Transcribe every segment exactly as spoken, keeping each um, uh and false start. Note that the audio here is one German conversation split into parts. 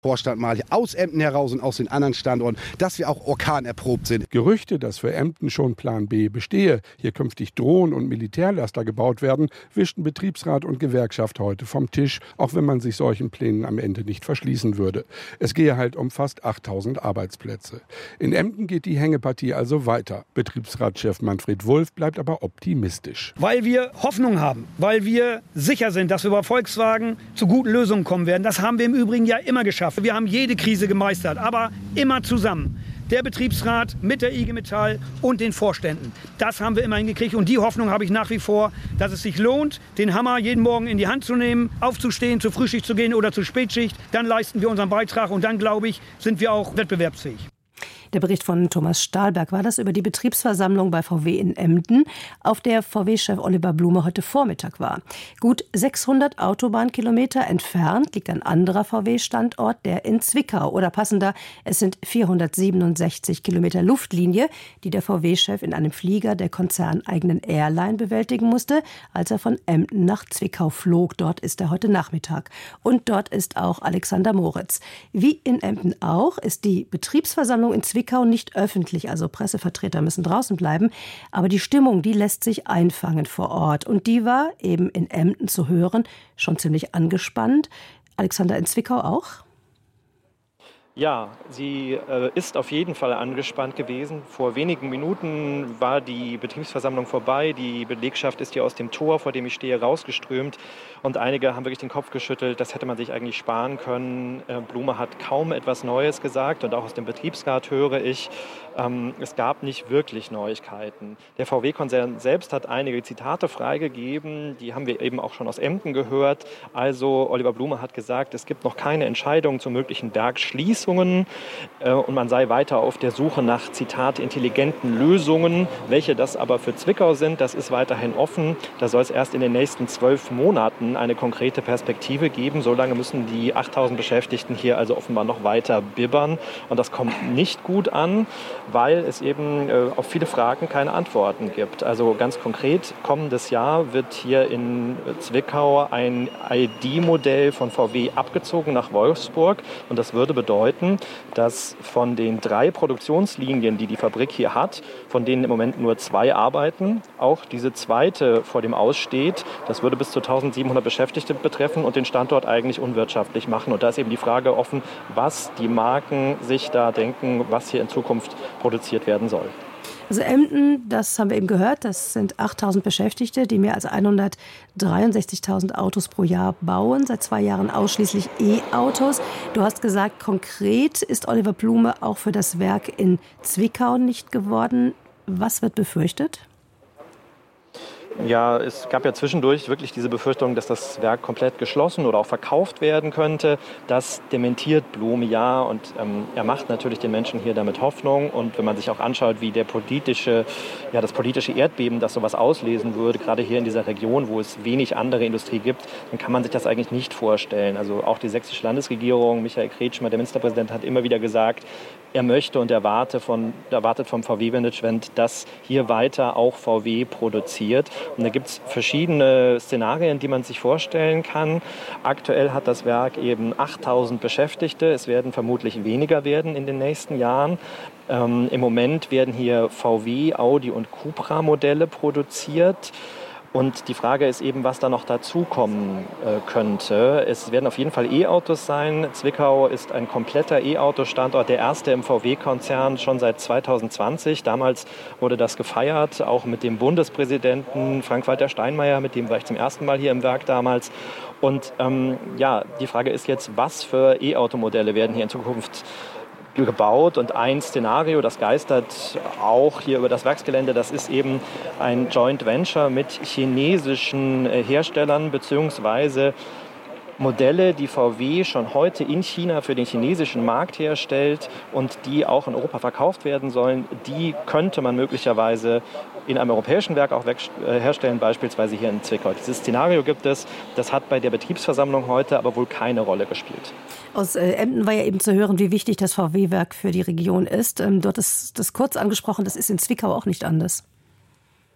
Vorstand mal aus Emden heraus und aus den anderen Standorten, dass wir auch orkanerprobt sind. Gerüchte, dass für Emden schon Plan B bestehe, hier künftig Drohnen- und Militärlaster gebaut werden, wischten Betriebsrat und Gewerkschaft heute vom Tisch, auch wenn man sich solchen Plänen am Ende nicht verschließen würde. Es gehe halt um fast achttausend Arbeitsplätze. In Emden geht die Hängepartie also weiter. Betriebsratschef Manfred Wulff bleibt aber optimistisch. Weil wir Hoffnung haben, weil wir sicher sind, dass wir bei Volkswagen zu guten Lösungen kommen werden. Das haben wir im Übrigen ja immer geschafft. Wir haben jede Krise gemeistert, aber immer zusammen. Der Betriebsrat mit der I G Metall und den Vorständen. Das haben wir immer hingekriegt und die Hoffnung habe ich nach wie vor, dass es sich lohnt, den Hammer jeden Morgen in die Hand zu nehmen, aufzustehen, zur Frühschicht zu gehen oder zur Spätschicht. Dann leisten wir unseren Beitrag und dann, glaube ich, sind wir auch wettbewerbsfähig. Der Bericht von Thomas Stahlberg war das über die Betriebsversammlung bei V W in Emden, auf der V W-Chef Oliver Blume heute Vormittag war. Gut sechshundert Autobahnkilometer entfernt liegt ein anderer V W-Standort, der in Zwickau. Oder passender, es sind vierhundertsiebenundsechzig Kilometer Luftlinie, die der V W-Chef in einem Flieger der konzerneigenen Airline bewältigen musste, als er von Emden nach Zwickau flog. Dort ist er heute Nachmittag. Und dort ist auch Alexander Moritz. Wie in Emden auch ist die Betriebsversammlung in Zwickau nicht öffentlich, also Pressevertreter müssen draußen bleiben. Aber die Stimmung, die lässt sich einfangen vor Ort. Und die war eben in Emden zu hören, schon ziemlich angespannt. Alexander, in Zwickau auch? Ja, sie äh, ist auf jeden Fall angespannt gewesen. Vor wenigen Minuten war die Betriebsversammlung vorbei. Die Belegschaft ist hier aus dem Tor, vor dem ich stehe, rausgeströmt. Und einige haben wirklich den Kopf geschüttelt. Das hätte man sich eigentlich sparen können. Äh, Blume hat kaum etwas Neues gesagt. Und auch aus dem Betriebsrat höre ich, ähm, es gab nicht wirklich Neuigkeiten. Der V W-Konzern selbst hat einige Zitate freigegeben. Die haben wir eben auch schon aus Emden gehört. Also Oliver Blume hat gesagt, es gibt noch keine Entscheidung zu möglichen Werksschließungen. Und man sei weiter auf der Suche nach, Zitat, intelligenten Lösungen. Welche das aber für Zwickau sind, das ist weiterhin offen. Da soll es erst in den nächsten zwölf Monaten eine konkrete Perspektive geben. Solange müssen die achttausend Beschäftigten hier also offenbar noch weiter bibbern. Und das kommt nicht gut an, weil es eben auf viele Fragen keine Antworten gibt. Also ganz konkret, kommendes Jahr wird hier in Zwickau ein I D-Modell von V W abgezogen nach Wolfsburg. Und das würde bedeuten, dass von den drei Produktionslinien, die die Fabrik hier hat, von denen im Moment nur zwei arbeiten, auch diese zweite vor dem Aus steht. Das würde bis zu eintausendsiebenhundert Beschäftigte betreffen und den Standort eigentlich unwirtschaftlich machen. Und da ist eben die Frage offen, was die Marken sich da denken, was hier in Zukunft produziert werden soll. Also Emden, das haben wir eben gehört, das sind achttausend Beschäftigte, die mehr als hundertdreiundsechzigtausend Autos pro Jahr bauen, seit zwei Jahren ausschließlich E-Autos. Du hast gesagt, konkret ist Oliver Blume auch für das Werk in Zwickau nicht geworden. Was wird befürchtet? Ja, es gab ja zwischendurch wirklich diese Befürchtung, dass das Werk komplett geschlossen oder auch verkauft werden könnte. Das dementiert Blume ja und ähm, er macht natürlich den Menschen hier damit Hoffnung. Und wenn man sich auch anschaut, wie der politische, ja, das politische Erdbeben, das sowas auslesen würde, gerade hier in dieser Region, wo es wenig andere Industrie gibt, dann kann man sich das eigentlich nicht vorstellen. Also auch die sächsische Landesregierung, Michael Kretschmer, der Ministerpräsident, hat immer wieder gesagt, er möchte und erwarte von, erwartet vom V W-Management, dass hier weiter auch V W produziert. Und da gibt es verschiedene Szenarien, die man sich vorstellen kann. Aktuell hat das Werk eben achttausend Beschäftigte. Es werden vermutlich weniger werden in den nächsten Jahren. Ähm, im Moment werden hier V W, Audi und Cupra-Modelle produziert. Und die Frage ist eben, was da noch dazukommen äh, könnte. Es werden auf jeden Fall E-Autos sein. Zwickau ist ein kompletter E-Auto-Standort, der erste im V W-Konzern schon seit zweitausendzwanzig. Damals wurde das gefeiert, auch mit dem Bundespräsidenten Frank-Walter Steinmeier, mit dem war ich zum ersten Mal hier im Werk damals. Und ähm, ja, die Frage ist jetzt, was für E-Auto-Modelle werden hier in Zukunft gebaut, und ein Szenario, das geistert auch hier über das Werksgelände, das ist eben ein Joint Venture mit chinesischen Herstellern beziehungsweise Modelle, die V W schon heute in China für den chinesischen Markt herstellt und die auch in Europa verkauft werden sollen, die könnte man möglicherweise in einem europäischen Werk auch herstellen, beispielsweise hier in Zwickau. Dieses Szenario gibt es, das hat bei der Betriebsversammlung heute aber wohl keine Rolle gespielt. Aus äh, Emden war ja eben zu hören, wie wichtig das V W-Werk für die Region ist. Ähm, dort ist das kurz angesprochen, das ist in Zwickau auch nicht anders.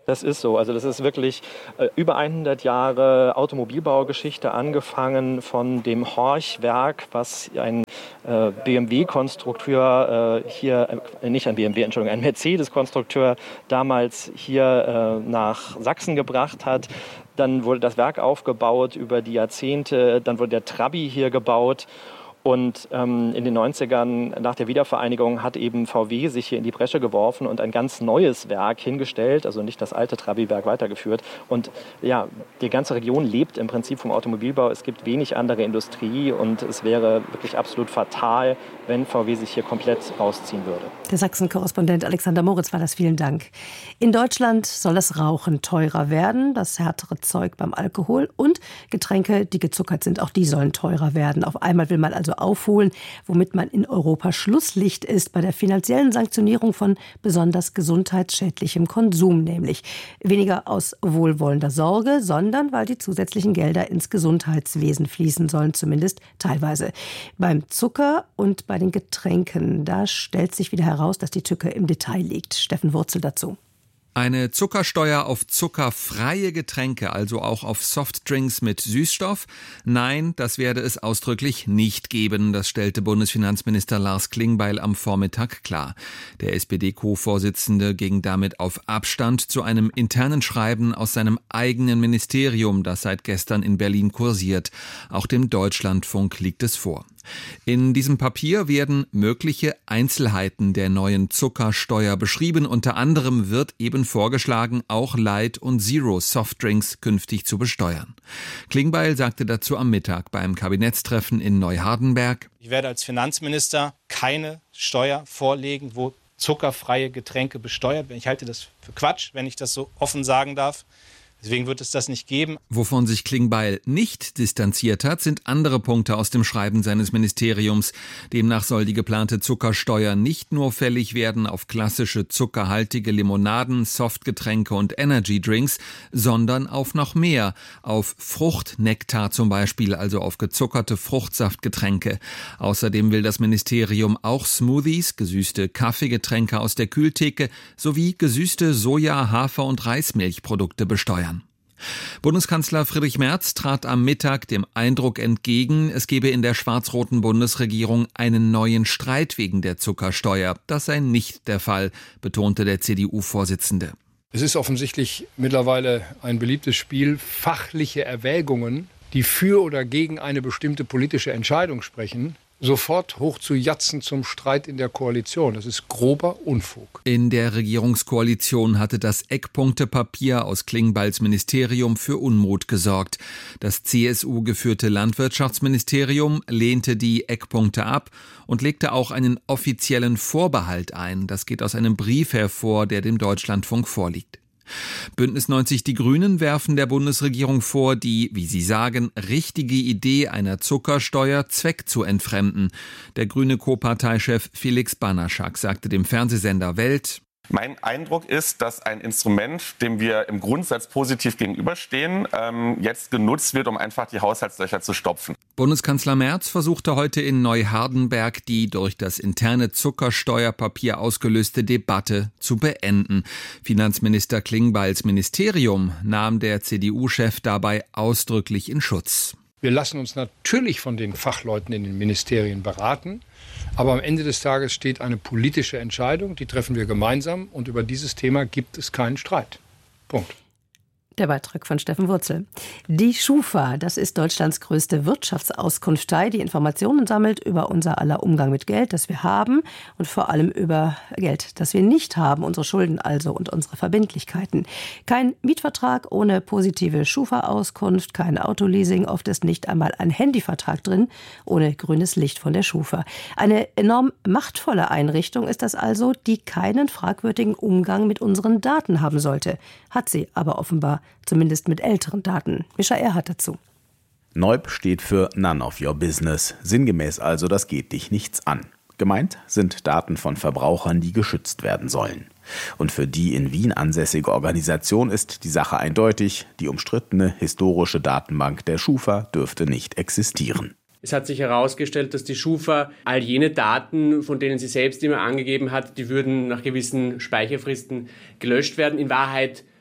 Das ist so. Also das ist wirklich äh, über hundert Jahre Automobilbaugeschichte, angefangen von dem Horch-Werk, was ein äh, B M W-Konstrukteur äh, hier, äh, nicht ein B M W, Entschuldigung, ein Mercedes-Konstrukteur damals hier äh, nach Sachsen gebracht hat. Dann wurde das Werk aufgebaut über die Jahrzehnte, dann wurde der Trabi hier gebaut. Und ähm, in den neunzigern, nach der Wiedervereinigung, hat eben V W sich hier in die Bresche geworfen und ein ganz neues Werk hingestellt, also nicht das alte Trabi-Werk weitergeführt. Und ja, die ganze Region lebt im Prinzip vom Automobilbau. Es gibt wenig andere Industrie und es wäre wirklich absolut fatal, wenn V W sich hier komplett rausziehen würde. Der Sachsen-Korrespondent Alexander Moritz war das. Vielen Dank. In Deutschland soll das Rauchen teurer werden, das härtere Zeug beim Alkohol und Getränke, die gezuckert sind, auch die sollen teurer werden. Auf einmal will man also aufholen, womit man in Europa Schlusslicht ist bei der finanziellen Sanktionierung von besonders gesundheitsschädlichem Konsum, nämlich weniger aus wohlwollender Sorge, sondern weil die zusätzlichen Gelder ins Gesundheitswesen fließen sollen, zumindest teilweise. Beim Zucker und bei den Getränken, da stellt sich wieder heraus, dass die Tücke im Detail liegt. Steffen Wurzel dazu. Eine Zuckersteuer auf zuckerfreie Getränke, also auch auf Softdrinks mit Süßstoff? Nein, das werde es ausdrücklich nicht geben. Das stellte Bundesfinanzminister Lars Klingbeil am Vormittag klar. Der S P D-Co-Vorsitzende ging damit auf Abstand zu einem internen Schreiben aus seinem eigenen Ministerium, das seit gestern in Berlin kursiert. Auch dem Deutschlandfunk liegt es vor. In diesem Papier werden mögliche Einzelheiten der neuen Zuckersteuer beschrieben. Unter anderem wird eben vorgeschlagen, auch Light- und Zero-Softdrinks künftig zu besteuern. Klingbeil sagte dazu am Mittag beim Kabinettstreffen in Neuhardenberg: Ich werde als Finanzminister keine Steuer vorlegen, wo zuckerfreie Getränke besteuert werden. Ich halte das für Quatsch, wenn ich das so offen sagen darf. Deswegen wird es das nicht geben. Wovon sich Klingbeil nicht distanziert hat, sind andere Punkte aus dem Schreiben seines Ministeriums. Demnach soll die geplante Zuckersteuer nicht nur fällig werden auf klassische zuckerhaltige Limonaden, Softgetränke und Energydrinks, sondern auf noch mehr, auf Fruchtnektar zum Beispiel, also auf gezuckerte Fruchtsaftgetränke. Außerdem will das Ministerium auch Smoothies, gesüßte Kaffeegetränke aus der Kühltheke sowie gesüßte Soja-, Hafer- und Reismilchprodukte besteuern. Bundeskanzler Friedrich Merz trat am Mittag dem Eindruck entgegen, es gebe in der schwarz-roten Bundesregierung einen neuen Streit wegen der Zuckersteuer. Das sei nicht der Fall, betonte der C D U-Vorsitzende. Es ist offensichtlich mittlerweile ein beliebtes Spiel, fachliche Erwägungen, die für oder gegen eine bestimmte politische Entscheidung sprechen, sofort hoch zu jatzen zum Streit in der Koalition. Das ist grober Unfug. In der Regierungskoalition hatte das Eckpunktepapier aus Klingbeils Ministerium für Unmut gesorgt. Das C S U-geführte Landwirtschaftsministerium lehnte die Eckpunkte ab und legte auch einen offiziellen Vorbehalt ein. Das geht aus einem Brief hervor, der dem Deutschlandfunk vorliegt. Bündnis neunzig Die Grünen werfen der Bundesregierung vor, die, wie sie sagen, richtige Idee einer Zuckersteuer Zweck zu entfremden. Der grüne Co-Parteichef Felix Banaschak sagte dem Fernsehsender Welt: Mein Eindruck ist, dass ein Instrument, dem wir im Grundsatz positiv gegenüberstehen, ähm, jetzt genutzt wird, um einfach die Haushaltslöcher zu stopfen. Bundeskanzler Merz versuchte heute in Neuhardenberg die durch das interne Zuckersteuerpapier ausgelöste Debatte zu beenden. Finanzminister Klingbeils Ministerium nahm der C D U-Chef dabei ausdrücklich in Schutz. Wir lassen uns natürlich von den Fachleuten in den Ministerien beraten. Aber am Ende des Tages steht eine politische Entscheidung, die treffen wir gemeinsam und über dieses Thema gibt es keinen Streit. Punkt. Der Beitrag von Steffen Wurzel. Die Schufa, das ist Deutschlands größte Wirtschaftsauskunftei, die Informationen sammelt über unser aller Umgang mit Geld, das wir haben und vor allem über Geld, das wir nicht haben, unsere Schulden also und unsere Verbindlichkeiten. Kein Mietvertrag ohne positive Schufa-Auskunft, kein Autoleasing, oft ist nicht einmal ein Handyvertrag drin, ohne grünes Licht von der Schufa. Eine enorm machtvolle Einrichtung ist das also, die keinen fragwürdigen Umgang mit unseren Daten haben sollte. Hat sie aber offenbar, zumindest mit älteren Daten. Mischa Erhardt dazu. N O I B steht für None of Your Business. Sinngemäß also, das geht dich nichts an. Gemeint sind Daten von Verbrauchern, die geschützt werden sollen. Und für die in Wien ansässige Organisation ist die Sache eindeutig. Die umstrittene historische Datenbank der Schufa dürfte nicht existieren. Es hat sich herausgestellt, dass die Schufa all jene Daten, von denen sie selbst immer angegeben hat, die würden nach gewissen Speicherfristen gelöscht werden. In Wahrheit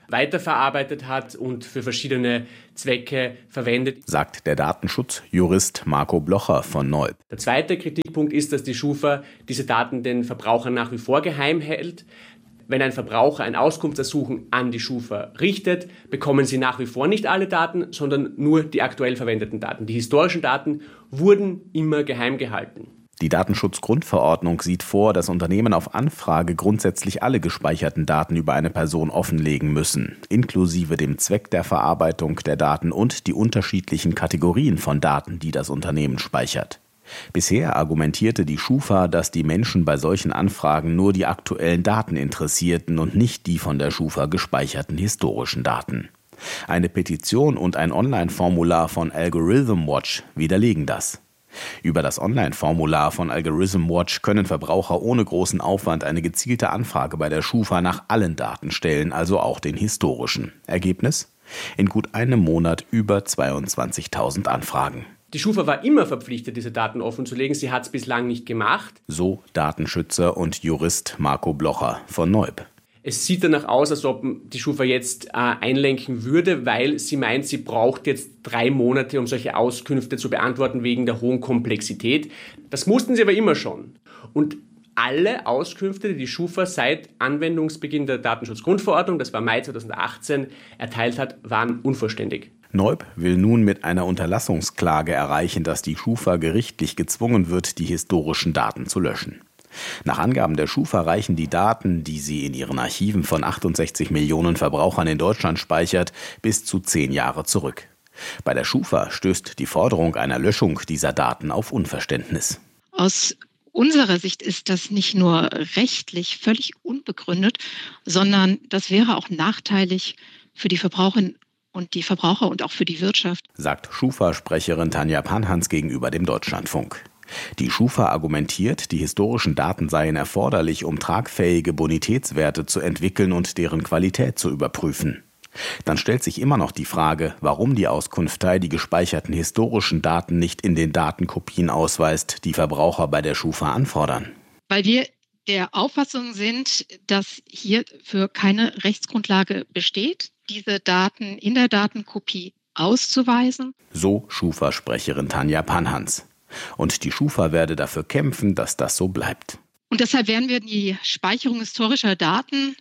weiterverarbeitet hat und für verschiedene Zwecke verwendet, sagt der Datenschutzjurist Marco Blocher von Neub. Der zweite Kritikpunkt ist, dass die Schufa diese Daten den Verbrauchern nach wie vor geheim hält. Wenn ein Verbraucher ein Auskunftsersuchen an die Schufa richtet, bekommen sie nach wie vor nicht alle Daten, sondern nur die aktuell verwendeten Daten. Die historischen Daten wurden immer geheim gehalten. Die Datenschutzgrundverordnung sieht vor, dass Unternehmen auf Anfrage grundsätzlich alle gespeicherten Daten über eine Person offenlegen müssen, inklusive dem Zweck der Verarbeitung der Daten und die unterschiedlichen Kategorien von Daten, die das Unternehmen speichert. Bisher argumentierte die Schufa, dass die Menschen bei solchen Anfragen nur die aktuellen Daten interessierten und nicht die von der Schufa gespeicherten historischen Daten. Eine Petition und ein Online-Formular von Algorithm Watch widerlegen das. Über das Online-Formular von Algorithm Watch können Verbraucher ohne großen Aufwand eine gezielte Anfrage bei der Schufa nach allen Daten stellen, also auch den historischen. Ergebnis? In gut einem Monat über zweiundzwanzigtausend Anfragen. Die Schufa war immer verpflichtet, diese Daten offenzulegen. Sie hat es bislang nicht gemacht. So Datenschützer und Jurist Marco Blocher von Neub. Es sieht danach aus, als ob die Schufa jetzt äh, einlenken würde, weil sie meint, sie braucht jetzt drei Monate, um solche Auskünfte zu beantworten, wegen der hohen Komplexität. Das mussten sie aber immer schon. Und alle Auskünfte, die die Schufa seit Anwendungsbeginn der Datenschutzgrundverordnung, das war Mai zweitausendachtzehn, erteilt hat, waren unvollständig. Neub will nun mit einer Unterlassungsklage erreichen, dass die Schufa gerichtlich gezwungen wird, die historischen Daten zu löschen. Nach Angaben der Schufa reichen die Daten, die sie in ihren Archiven von achtundsechzig Millionen Verbrauchern in Deutschland speichert, bis zu zehn Jahre zurück. Bei der Schufa stößt die Forderung einer Löschung dieser Daten auf Unverständnis. Aus unserer Sicht ist das nicht nur rechtlich völlig unbegründet, sondern das wäre auch nachteilig für die Verbraucherinnen und die Verbraucher und auch für die Wirtschaft, sagt Schufa-Sprecherin Tanja Panhans gegenüber dem Deutschlandfunk. Die Schufa argumentiert, die historischen Daten seien erforderlich, um tragfähige Bonitätswerte zu entwickeln und deren Qualität zu überprüfen. Dann stellt sich immer noch die Frage, warum die Auskunftei die gespeicherten historischen Daten nicht in den Datenkopien ausweist, die Verbraucher bei der Schufa anfordern. Weil wir der Auffassung sind, dass hierfür keine Rechtsgrundlage besteht, diese Daten in der Datenkopie auszuweisen. So Schufa-Sprecherin Tanja Panhans. Und die Schufa werde dafür kämpfen, dass das so bleibt. Und deshalb werden wir die Speicherung historischer Daten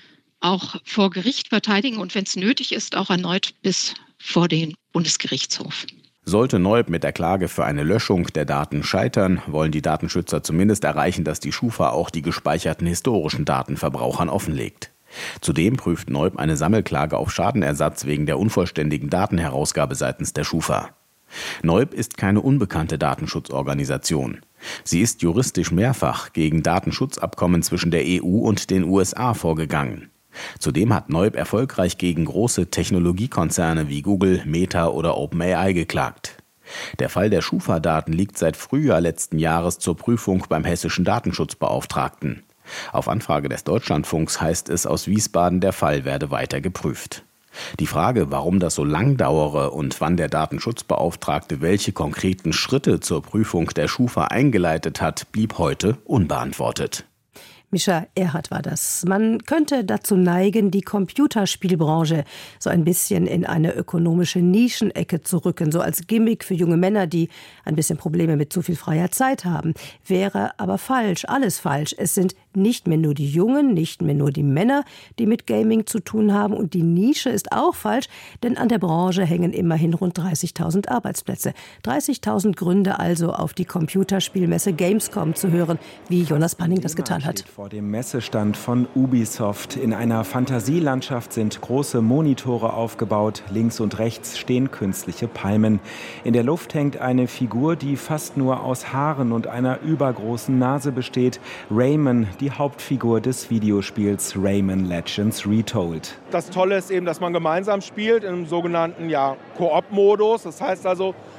auch vor Gericht verteidigen und wenn es nötig ist, auch erneut bis vor den Bundesgerichtshof. Sollte Neub mit der Klage für eine Löschung der Daten scheitern, wollen die Datenschützer zumindest erreichen, dass die Schufa auch die gespeicherten historischen Daten Verbrauchern offenlegt. Zudem prüft Neub eine Sammelklage auf Schadenersatz wegen der unvollständigen Datenherausgabe seitens der Schufa. Neub ist keine unbekannte Datenschutzorganisation. Sie ist juristisch mehrfach gegen Datenschutzabkommen zwischen der E U und den U S A vorgegangen. Zudem hat Neub erfolgreich gegen große Technologiekonzerne wie Google, Meta oder OpenAI geklagt. Der Fall der Schufa-Daten liegt seit Frühjahr letzten Jahres zur Prüfung beim hessischen Datenschutzbeauftragten. Auf Anfrage des Deutschlandfunks heißt es aus Wiesbaden, der Fall werde weiter geprüft. Die Frage, warum das so lang dauere und wann der Datenschutzbeauftragte welche konkreten Schritte zur Prüfung der Schufa eingeleitet hat, blieb heute unbeantwortet. Mischa Erhardt war das. Man könnte dazu neigen, die Computerspielbranche so ein bisschen in eine ökonomische Nischenecke zu rücken, so als Gimmick für junge Männer, die ein bisschen Probleme mit zu viel freier Zeit haben. Wäre aber falsch, alles falsch. Es sind nicht mehr nur die Jungen, nicht mehr nur die Männer, die mit Gaming zu tun haben. Und die Nische ist auch falsch, denn an der Branche hängen immerhin rund dreißigtausend Arbeitsplätze. dreißigtausend Gründe also, auf die Computerspielmesse Gamescom zu hören, wie Jonas Panning das getan hat. Vor dem Messestand von Ubisoft. In einer Fantasielandschaft sind große Monitore aufgebaut. Links und rechts stehen künstliche Palmen. In der Luft hängt eine Figur, die fast nur aus Haaren und einer übergroßen Nase besteht. Rayman, die Hauptfigur des Videospiels Rayman Legends Retold. Das Tolle ist eben, dass man gemeinsam spielt im sogenannten ja, Koop-Modus. Das heißt also,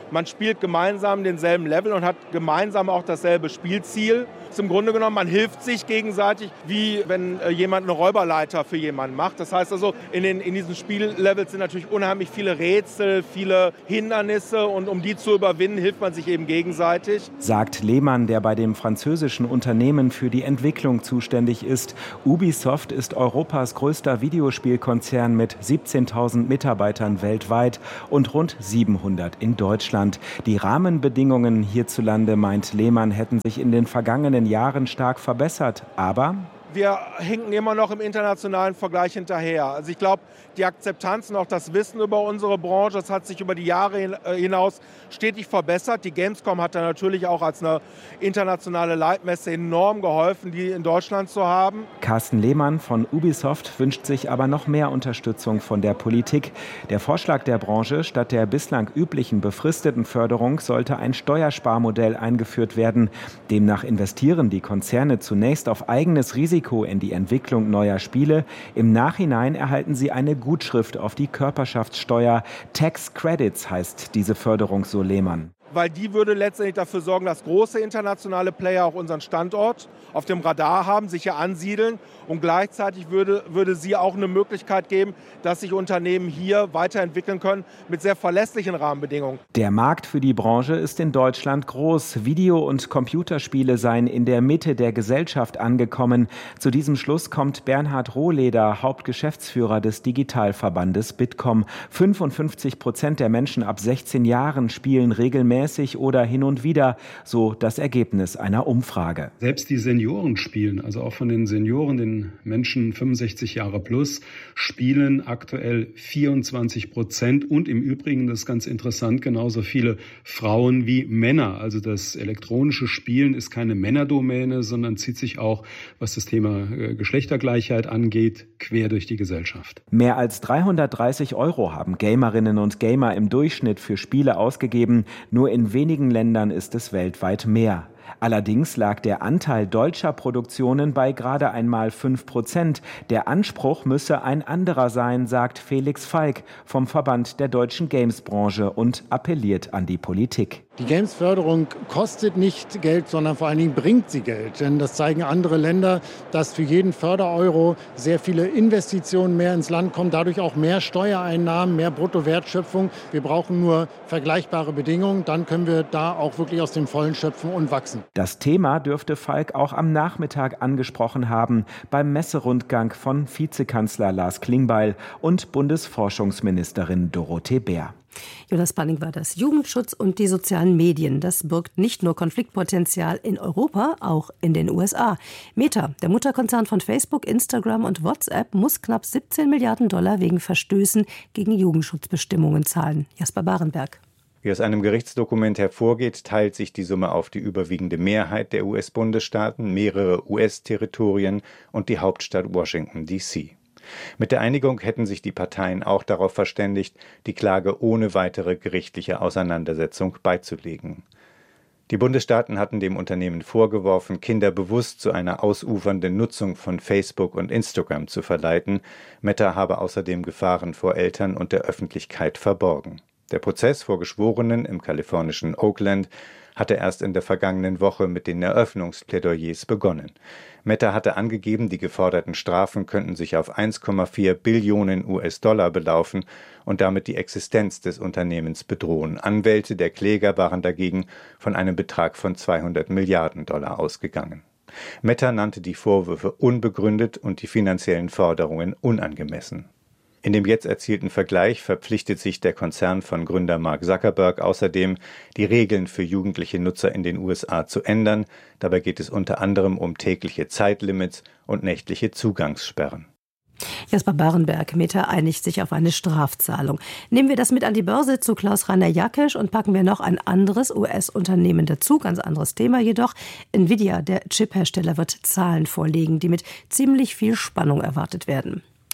Man spielt gemeinsam denselben Level und hat gemeinsam auch dasselbe Spielziel. Im Grunde genommen, man hilft sich gegenseitig, wie wenn äh, jemand eine Räuberleiter für jemanden macht. Das heißt also, in, den, in diesen Spiellevels sind natürlich unheimlich viele Rätsel, viele Hindernisse und um die zu überwinden, hilft man sich eben gegenseitig. Sagt Lehmann, der bei dem französischen Unternehmen für die Entwicklung zuständig ist. Ubisoft ist Europas größter Videospielkonzern mit siebzehntausend Mitarbeitern weltweit und rund siebenhundert in Deutschland. Die Rahmenbedingungen hierzulande, meint Lehmann, hätten sich in den vergangenen Jahren stark verbessert, aber wir hinken immer noch im internationalen Vergleich hinterher. Also ich glaube, die Akzeptanz und auch das Wissen über unsere Branche, das hat sich über die Jahre hinaus stetig verbessert. Die Gamescom hat da natürlich auch als eine internationale Leitmesse enorm geholfen, die in Deutschland zu haben. Carsten Lehmann von Ubisoft wünscht sich aber noch mehr Unterstützung von der Politik. Der Vorschlag der Branche, statt der bislang üblichen befristeten Förderung sollte ein Steuersparmodell eingeführt werden. Demnach investieren die Konzerne zunächst auf eigenes Risiko in die Entwicklung neuer Spiele. Im Nachhinein erhalten sie eine Gutschrift auf die Körperschaftssteuer. Tax Credits heißt diese Förderung, so Lehmann. Weil die würde letztendlich dafür sorgen, dass große internationale Player auch unseren Standort auf dem Radar haben, sich hier ansiedeln. Und gleichzeitig würde, würde sie auch eine Möglichkeit geben, dass sich Unternehmen hier weiterentwickeln können mit sehr verlässlichen Rahmenbedingungen. Der Markt für die Branche ist in Deutschland groß. Video- und Computerspiele seien in der Mitte der Gesellschaft angekommen. Zu diesem Schluss kommt Bernhard Rohleder, Hauptgeschäftsführer des Digitalverbandes Bitkom. fünfundfünfzig Prozent der Menschen ab sechzehn Jahren spielen regelmäßig oder hin und wieder, so das Ergebnis einer Umfrage. Selbst die Senioren spielen, also auch von den Senioren, den Menschen fünfundsechzig Jahre plus, spielen aktuell vierundzwanzig Prozent und im Übrigen, das ist ganz interessant, genauso viele Frauen wie Männer. Also das elektronische Spielen ist keine Männerdomäne, sondern zieht sich auch, was das Thema Geschlechtergleichheit angeht, quer durch die Gesellschaft. Mehr als dreihundertdreißig Euro haben Gamerinnen und Gamer im Durchschnitt für Spiele ausgegeben. Nur in wenigen Ländern ist es weltweit mehr. Allerdings lag der Anteil deutscher Produktionen bei gerade einmal fünf Prozent. Der Anspruch müsse ein anderer sein, sagt Felix Falk vom Verband der deutschen Gamesbranche und appelliert an die Politik. Die Games-Förderung kostet nicht Geld, sondern vor allen Dingen bringt sie Geld. Denn das zeigen andere Länder, dass für jeden Fördereuro sehr viele Investitionen mehr ins Land kommen, dadurch auch mehr Steuereinnahmen, mehr Bruttowertschöpfung. Wir brauchen nur vergleichbare Bedingungen, dann können wir da auch wirklich aus dem Vollen schöpfen und wachsen. Das Thema dürfte Falk auch am Nachmittag angesprochen haben, beim Messerundgang von Vizekanzler Lars Klingbeil und Bundesforschungsministerin Dorothee Bär. Jonas Panning war das. Jugendschutz und die sozialen Medien. Das birgt nicht nur Konfliktpotenzial in Europa, auch in den U S A. Meta, der Mutterkonzern von Facebook, Instagram und WhatsApp, muss knapp siebzehn Milliarden Dollar wegen Verstößen gegen Jugendschutzbestimmungen zahlen. Jasper Barenberg. Wie aus einem Gerichtsdokument hervorgeht, teilt sich die Summe auf die überwiegende Mehrheit der U S-Bundesstaaten, mehrere U S-Territorien und die Hauptstadt Washington D C Mit der Einigung hätten sich die Parteien auch darauf verständigt, die Klage ohne weitere gerichtliche Auseinandersetzung beizulegen. Die Bundesstaaten hatten dem Unternehmen vorgeworfen, Kinder bewusst zu einer ausufernden Nutzung von Facebook und Instagram zu verleiten. Meta habe außerdem Gefahren vor Eltern und der Öffentlichkeit verborgen. Der Prozess vor Geschworenen im kalifornischen Oakland hatte erst in der vergangenen Woche mit den Eröffnungsplädoyers begonnen. Meta hatte angegeben, die geforderten Strafen könnten sich auf eins Komma vier Billionen U S-Dollar belaufen und damit die Existenz des Unternehmens bedrohen. Anwälte der Kläger waren dagegen von einem Betrag von zweihundert Milliarden Dollar ausgegangen. Meta nannte die Vorwürfe unbegründet und die finanziellen Forderungen unangemessen. In dem jetzt erzielten Vergleich verpflichtet sich der Konzern von Gründer Mark Zuckerberg außerdem, die Regeln für jugendliche Nutzer in den U S A zu ändern. Dabei geht es unter anderem um tägliche Zeitlimits und nächtliche Zugangssperren. Jasper Barenberg, Meta einigt sich auf eine Strafzahlung. Nehmen wir das mit an die Börse zu Klaus-Rainer Jackisch und packen wir noch ein anderes U S-Unternehmen dazu. Ganz anderes Thema jedoch. Nvidia, der Chiphersteller, wird Zahlen vorlegen, die mit ziemlich viel Spannung erwartet werden.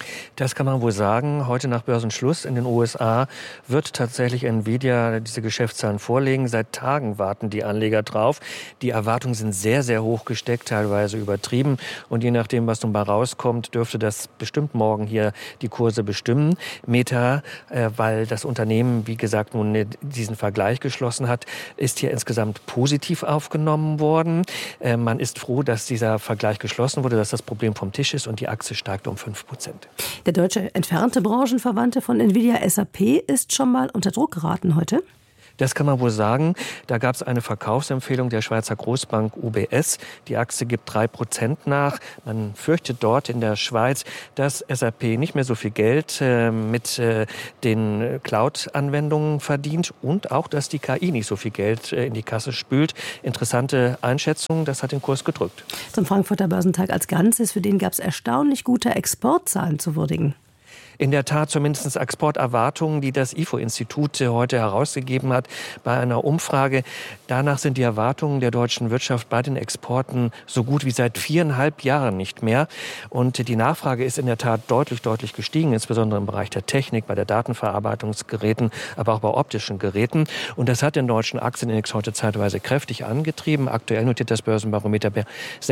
Das kann man wohl sagen. Heute nach Börsenschluss in den U S A wird tatsächlich Nvidia diese Geschäftszahlen vorlegen. Seit Tagen warten die Anleger drauf. Die Erwartungen sind sehr, sehr hoch gesteckt, teilweise übertrieben. Und je nachdem, was nun mal rauskommt, dürfte das bestimmt morgen hier die Kurse bestimmen. Meta, äh, weil das Unternehmen, wie gesagt, nun diesen Vergleich geschlossen hat, ist hier insgesamt positiv aufgenommen worden. Äh, man ist froh, dass dieser Vergleich geschlossen wurde, dass das Problem vom Tisch ist und die Aktie steigt um fünf Prozent. Der deutsche entfernte Branchenverwandte von Nvidia, S A P, ist schon mal unter Druck geraten heute. Das kann man wohl sagen. Da gab es eine Verkaufsempfehlung der Schweizer Großbank U B S. Die Aktie gibt drei Prozent nach. Man fürchtet dort in der Schweiz, dass S A P nicht mehr so viel Geld äh, mit äh, den Cloud-Anwendungen verdient und auch, dass die K I nicht so viel Geld äh, in die Kasse spült. Interessante Einschätzung, das hat den Kurs gedrückt. Zum Frankfurter Börsentag als Ganzes, für den gab es erstaunlich gute Exportzahlen zu würdigen. In der Tat zumindest Exporterwartungen, die das I F O-Institut heute herausgegeben hat bei einer Umfrage. Danach sind die Erwartungen der deutschen Wirtschaft bei den Exporten so gut wie seit viereinhalb Jahren nicht mehr. Und die Nachfrage ist in der Tat deutlich, deutlich gestiegen, insbesondere im Bereich der Technik, bei der Datenverarbeitungsgeräten, aber auch bei optischen Geräten. Und das hat den deutschen Aktienindex heute zeitweise kräftig angetrieben. Aktuell notiert das Börsenbarometer bei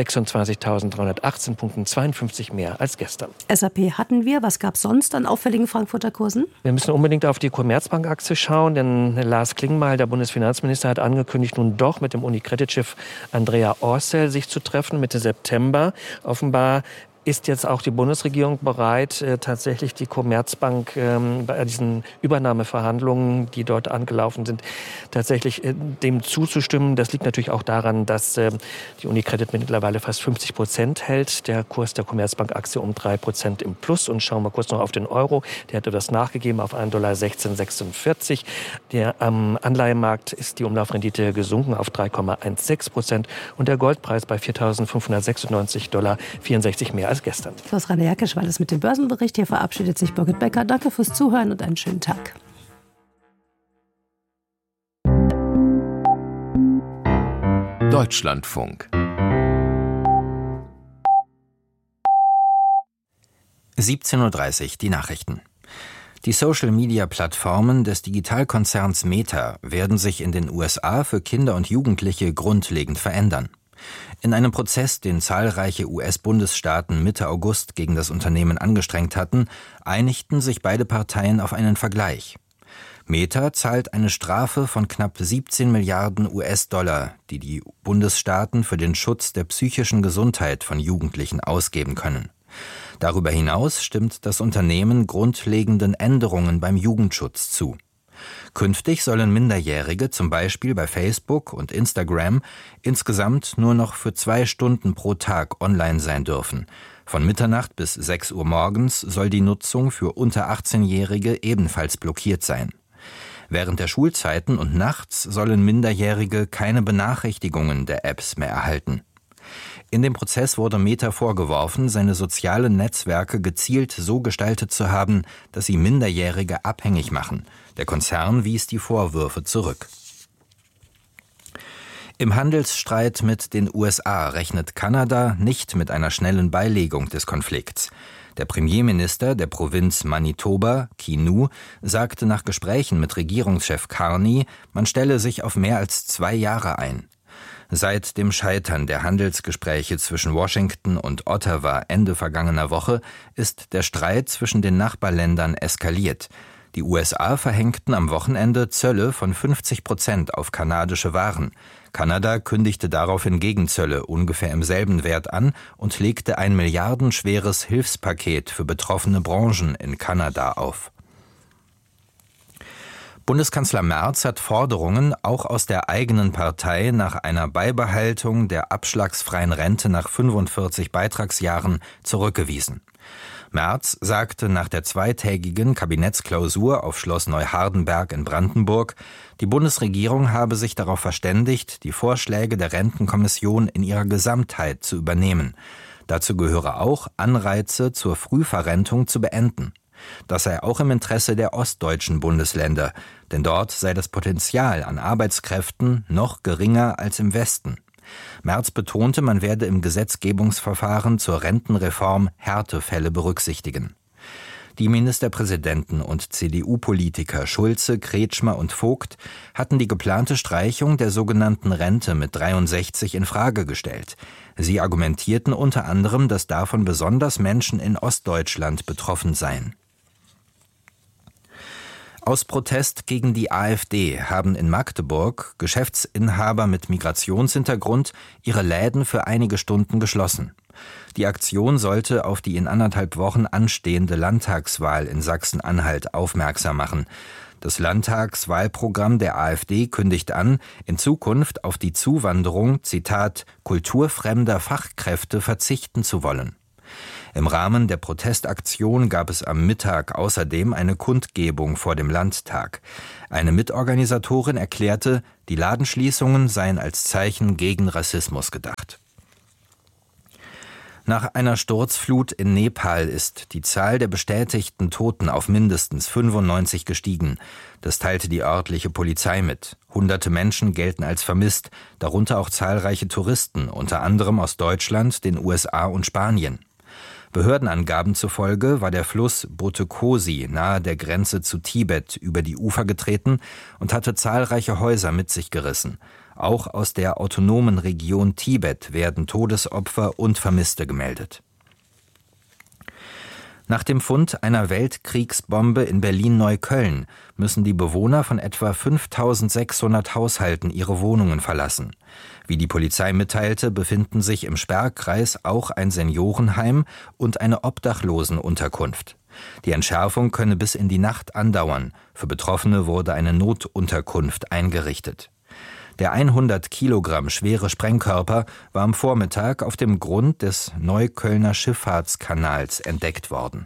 sechsundzwanzigtausenddreihundertachtzehn Punkten, zweiundfünfzig mehr als gestern. S A P hatten wir. Was gab es sonst an auffälligen Frankfurter Kursen? Wir müssen unbedingt auf die Commerzbank-Aktie schauen, denn Lars Klingbeil, der Bundesfinanzminister, hat angekündigt, nun doch mit dem UniCredit-Chef Andrea Orcel sich zu treffen Mitte September. Offenbar ist jetzt auch die Bundesregierung bereit, äh, tatsächlich die Commerzbank ähm, bei diesen Übernahmeverhandlungen, die dort angelaufen sind, tatsächlich äh, dem zuzustimmen. Das liegt natürlich auch daran, dass äh, die UniCredit mittlerweile fast fünfzig Prozent hält. Der Kurs der Commerzbank-Aktie um drei Prozent im Plus. Und schauen wir kurz noch auf den Euro. Der hat etwas nachgegeben auf einen Dollar sechzehn sechsundvierzig. Der am Anleihenmarkt ist die Umlaufrendite gesunken auf drei Komma sechzehn Prozent. Und der Goldpreis bei viertausendfünfhundertsechsundneunzig Dollar vierundsechzig mehr als gestern. Klaus Rainer-Jackisch war das mit dem Börsenbericht. Hier verabschiedet sich Birgit Becker. Danke fürs Zuhören und einen schönen Tag. Deutschlandfunk. siebzehn Uhr dreißig, die Nachrichten. Die Social-Media-Plattformen des Digitalkonzerns Meta werden sich in den U S A für Kinder und Jugendliche grundlegend verändern. In einem Prozess, den zahlreiche U S-Bundesstaaten Mitte August gegen das Unternehmen angestrengt hatten, einigten sich beide Parteien auf einen Vergleich. Meta zahlt eine Strafe von knapp siebzehn Milliarden U S-Dollar, die die Bundesstaaten für den Schutz der psychischen Gesundheit von Jugendlichen ausgeben können. Darüber hinaus stimmt das Unternehmen grundlegenden Änderungen beim Jugendschutz zu. Künftig sollen Minderjährige zum Beispiel bei Facebook und Instagram insgesamt nur noch für zwei Stunden pro Tag online sein dürfen. Von Mitternacht bis sechs Uhr morgens soll die Nutzung für unter achtzehnjährige ebenfalls blockiert sein. Während der Schulzeiten und nachts sollen Minderjährige keine Benachrichtigungen der Apps mehr erhalten. In dem Prozess wurde Meta vorgeworfen, seine sozialen Netzwerke gezielt so gestaltet zu haben, dass sie Minderjährige abhängig machen. Der Konzern wies die Vorwürfe zurück. Im Handelsstreit mit den U S A rechnet Kanada nicht mit einer schnellen Beilegung des Konflikts. Der Premierminister der Provinz Manitoba, Kinu, sagte nach Gesprächen mit Regierungschef Carney, man stelle sich auf mehr als zwei Jahre ein. Seit dem Scheitern der Handelsgespräche zwischen Washington und Ottawa Ende vergangener Woche ist der Streit zwischen den Nachbarländern eskaliert. Die U S A verhängten am Wochenende Zölle von fünfzig Prozent auf kanadische Waren. Kanada kündigte daraufhin Gegenzölle ungefähr im selben Wert an und legte ein milliardenschweres Hilfspaket für betroffene Branchen in Kanada auf. Bundeskanzler Merz hat Forderungen auch aus der eigenen Partei nach einer Beibehaltung der abschlagsfreien Rente nach fünfundvierzig Beitragsjahren zurückgewiesen. Merz sagte nach der zweitägigen Kabinettsklausur auf Schloss Neuhardenberg in Brandenburg, die Bundesregierung habe sich darauf verständigt, die Vorschläge der Rentenkommission in ihrer Gesamtheit zu übernehmen. Dazu gehöre auch, Anreize zur Frühverrentung zu beenden. Das sei auch im Interesse der ostdeutschen Bundesländer, denn dort sei das Potenzial an Arbeitskräften noch geringer als im Westen. Merz betonte, man werde im Gesetzgebungsverfahren zur Rentenreform Härtefälle berücksichtigen. Die Ministerpräsidenten und C D U-Politiker Schulze, Kretschmer und Vogt hatten die geplante Streichung der sogenannten Rente mit dreiundsechzig in Frage gestellt. Sie argumentierten unter anderem, dass davon besonders Menschen in Ostdeutschland betroffen seien. Aus Protest gegen die AfD haben in Magdeburg Geschäftsinhaber mit Migrationshintergrund ihre Läden für einige Stunden geschlossen. Die Aktion sollte auf die in anderthalb Wochen anstehende Landtagswahl in Sachsen-Anhalt aufmerksam machen. Das Landtagswahlprogramm der AfD kündigt an, in Zukunft auf die Zuwanderung, Zitat, kulturfremder Fachkräfte verzichten zu wollen. Im Rahmen der Protestaktion gab es am Mittag außerdem eine Kundgebung vor dem Landtag. Eine Mitorganisatorin erklärte, die Ladenschließungen seien als Zeichen gegen Rassismus gedacht. Nach einer Sturzflut in Nepal ist die Zahl der bestätigten Toten auf mindestens fünfundneunzig gestiegen. Das teilte die örtliche Polizei mit. Hunderte Menschen gelten als vermisst, darunter auch zahlreiche Touristen, unter anderem aus Deutschland, den U S A und Spanien. Behördenangaben zufolge war der Fluss Botekosi nahe der Grenze zu Tibet über die Ufer getreten und hatte zahlreiche Häuser mit sich gerissen. Auch aus der autonomen Region Tibet werden Todesopfer und Vermisste gemeldet. Nach dem Fund einer Weltkriegsbombe in Berlin-Neukölln müssen die Bewohner von etwa fünftausendsechshundert Haushalten ihre Wohnungen verlassen. Wie die Polizei mitteilte, befinden sich im Sperrkreis auch ein Seniorenheim und eine Obdachlosenunterkunft. Die Entschärfung könne bis in die Nacht andauern. Für Betroffene wurde eine Notunterkunft eingerichtet. Der hundert Kilogramm schwere Sprengkörper war am Vormittag auf dem Grund des Neuköllner Schifffahrtskanals entdeckt worden.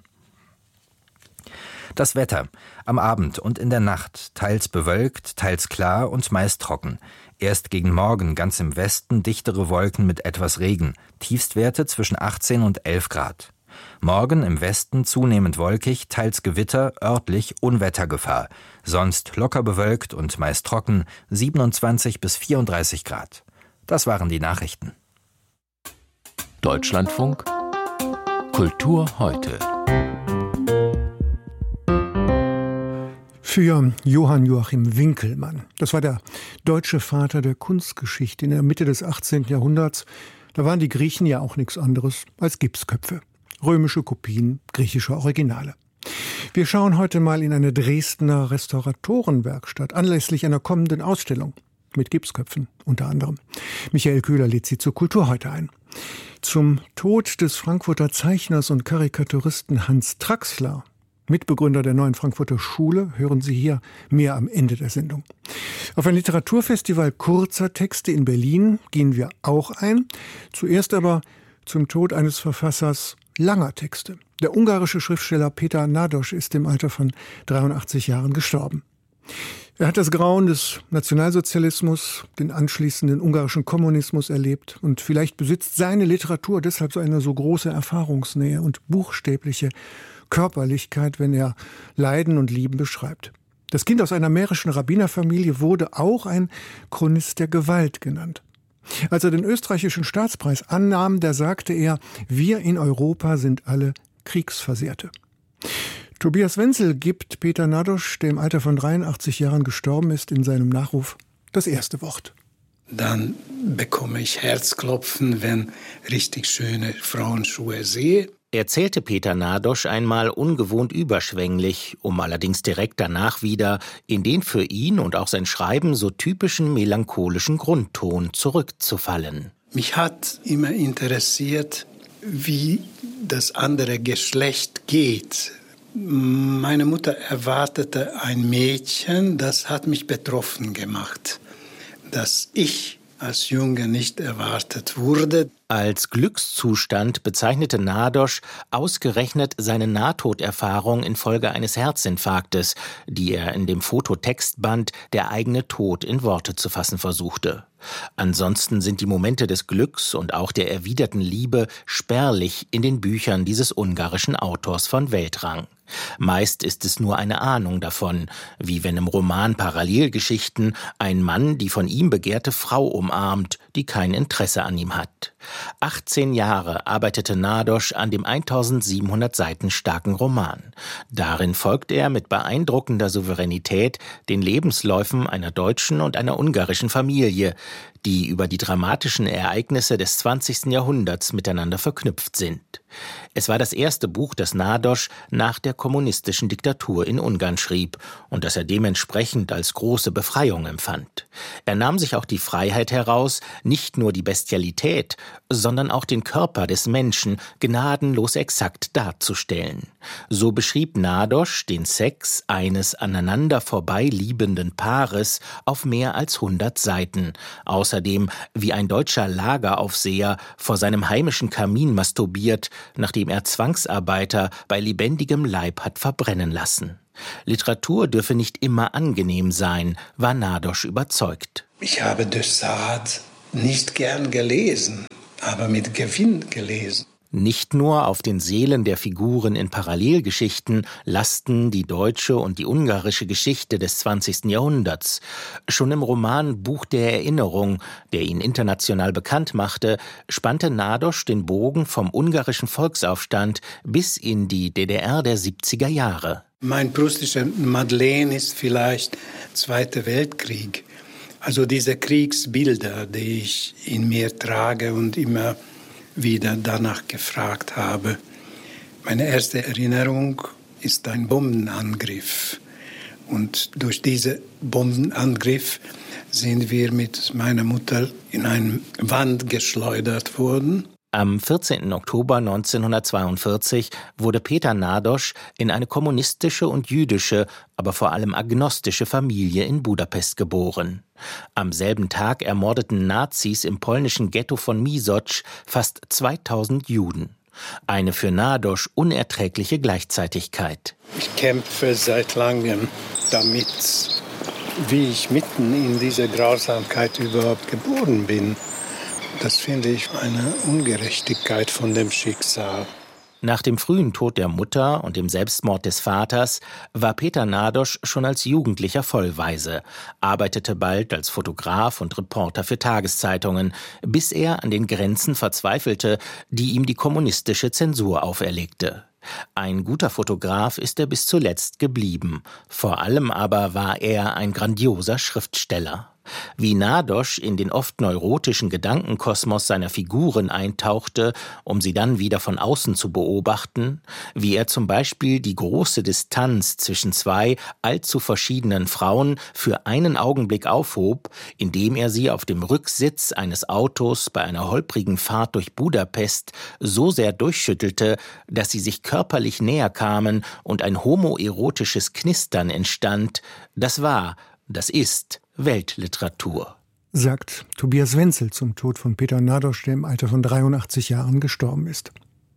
Das Wetter. Am Abend und in der Nacht teils bewölkt, teils klar und meist trocken. Erst gegen Morgen ganz im Westen dichtere Wolken mit etwas Regen. Tiefstwerte zwischen achtzehn und elf Grad. Morgen im Westen zunehmend wolkig, teils Gewitter, örtlich Unwettergefahr. Sonst locker bewölkt und meist trocken, siebenundzwanzig bis vierunddreißig Grad. Das waren die Nachrichten. Deutschlandfunk Kultur heute. Für Johann Joachim Winckelmann. Das war der deutsche Vater der Kunstgeschichte in der Mitte des achtzehnten Jahrhunderts. Da waren die Griechen ja auch nichts anderes als Gipsköpfe. Römische Kopien, griechische Originale. Wir schauen heute mal in eine Dresdner Restauratorenwerkstatt anlässlich einer kommenden Ausstellung mit Gipsköpfen unter anderem. Michael Köhler lädt Sie zur Kultur heute ein. Zum Tod des Frankfurter Zeichners und Karikaturisten Hans Traxler, Mitbegründer der Neuen Frankfurter Schule, hören Sie hier mehr am Ende der Sendung. Auf ein Literaturfestival kurzer Texte in Berlin gehen wir auch ein. Zuerst aber zum Tod eines Verfassers langer Texte. Der ungarische Schriftsteller Péter Nádas ist im Alter von dreiundachtzig Jahren gestorben. Er hat das Grauen des Nationalsozialismus, den anschließenden ungarischen Kommunismus erlebt und vielleicht besitzt seine Literatur deshalb so eine so große Erfahrungsnähe und buchstäbliche Körperlichkeit, wenn er Leiden und Lieben beschreibt. Das Kind aus einer mährischen Rabbinerfamilie wurde auch ein Chronist der Gewalt genannt. Als er den österreichischen Staatspreis annahm, da sagte er, wir in Europa sind alle Kriegsversehrte. Tobias Wenzel gibt Péter Nádas, der im Alter von dreiundachtzig Jahren gestorben ist, in seinem Nachruf das erste Wort. Dann bekomme ich Herzklopfen, wenn richtig schöne Frauenschuhe sehe. Erzählte Péter Nádas einmal ungewohnt überschwänglich, um allerdings direkt danach wieder in den für ihn und auch sein Schreiben so typischen melancholischen Grundton zurückzufallen. Mich hat immer interessiert, wie das andere Geschlecht geht. Meine Mutter erwartete ein Mädchen, das hat mich betroffen gemacht, dass ich als Junge nicht erwartet wurde. Als Glückszustand bezeichnete Nádas ausgerechnet seine Nahtoderfahrung infolge eines Herzinfarktes, die er in dem Fototextband Der eigene Tod in Worte zu fassen versuchte. Ansonsten sind die Momente des Glücks und auch der erwiderten Liebe spärlich in den Büchern dieses ungarischen Autors von Weltrang. Meist ist es nur eine Ahnung davon, wie wenn im Roman Parallelgeschichten ein Mann die von ihm begehrte Frau umarmt, die kein Interesse an ihm hat. achtzehn Jahre arbeitete Nádas an dem eintausendsiebenhundert Seiten starken Roman. Darin folgt er mit beeindruckender Souveränität den Lebensläufen einer deutschen und einer ungarischen Familie, die über die dramatischen Ereignisse des zwanzigsten Jahrhunderts miteinander verknüpft sind. Es war das erste Buch, das Nádas nach der kommunistischen Diktatur in Ungarn schrieb und das er dementsprechend als große Befreiung empfand. Er nahm sich auch die Freiheit heraus, nicht nur die Bestialität, sondern auch den Körper des Menschen gnadenlos exakt darzustellen. So beschrieb Nádas den Sex eines aneinander vorbei liebenden Paares auf mehr als hundert Seiten. Außerdem, wie ein deutscher Lageraufseher vor seinem heimischen Kamin masturbiert, nachdem er Zwangsarbeiter bei lebendigem Leib hat verbrennen lassen. Literatur dürfe nicht immer angenehm sein, war Nádas überzeugt. Ich habe de Sade nicht gern gelesen, aber mit Gewinn gelesen. Nicht nur auf den Seelen der Figuren in Parallelgeschichten lasten die deutsche und die ungarische Geschichte des zwanzigsten Jahrhunderts. Schon im Roman Buch der Erinnerung, der ihn international bekannt machte, spannte Nádas den Bogen vom ungarischen Volksaufstand bis in die D D R der siebziger Jahre. Mein prustischer Madeleine ist vielleicht Zweiter Weltkrieg. Also diese Kriegsbilder, die ich in mir trage und immer wieder danach gefragt habe. Meine erste Erinnerung ist ein Bombenangriff. Und durch diesen Bombenangriff sind wir mit meiner Mutter in eine Wand geschleudert worden. Am vierzehnten Oktober neunzehnhundertzweiundvierzig wurde Peter Nádas in eine kommunistische und jüdische, aber vor allem agnostische Familie in Budapest geboren. Am selben Tag ermordeten Nazis im polnischen Ghetto von Misocz fast zweitausend Juden. Eine für Nádas unerträgliche Gleichzeitigkeit. Ich kämpfe seit langem damit, wie ich mitten in dieser Grausamkeit überhaupt geboren bin. Das finde ich eine Ungerechtigkeit von dem Schicksal. Nach dem frühen Tod der Mutter und dem Selbstmord des Vaters war Peter Nádas schon als Jugendlicher vollweise, arbeitete bald als Fotograf und Reporter für Tageszeitungen, bis er an den Grenzen verzweifelte, die ihm die kommunistische Zensur auferlegte. Ein guter Fotograf ist er bis zuletzt geblieben. Vor allem aber war er ein grandioser Schriftsteller. Wie Nádas in den oft neurotischen Gedankenkosmos seiner Figuren eintauchte, um sie dann wieder von außen zu beobachten, wie er zum Beispiel die große Distanz zwischen zwei allzu verschiedenen Frauen für einen Augenblick aufhob, indem er sie auf dem Rücksitz eines Autos bei einer holprigen Fahrt durch Budapest so sehr durchschüttelte, dass sie sich körperlich näher kamen und ein homoerotisches Knistern entstand, das war, das ist Weltliteratur. Sagt Tobias Wenzel zum Tod von Peter Nádas, der im Alter von dreiundachtzig Jahren gestorben ist.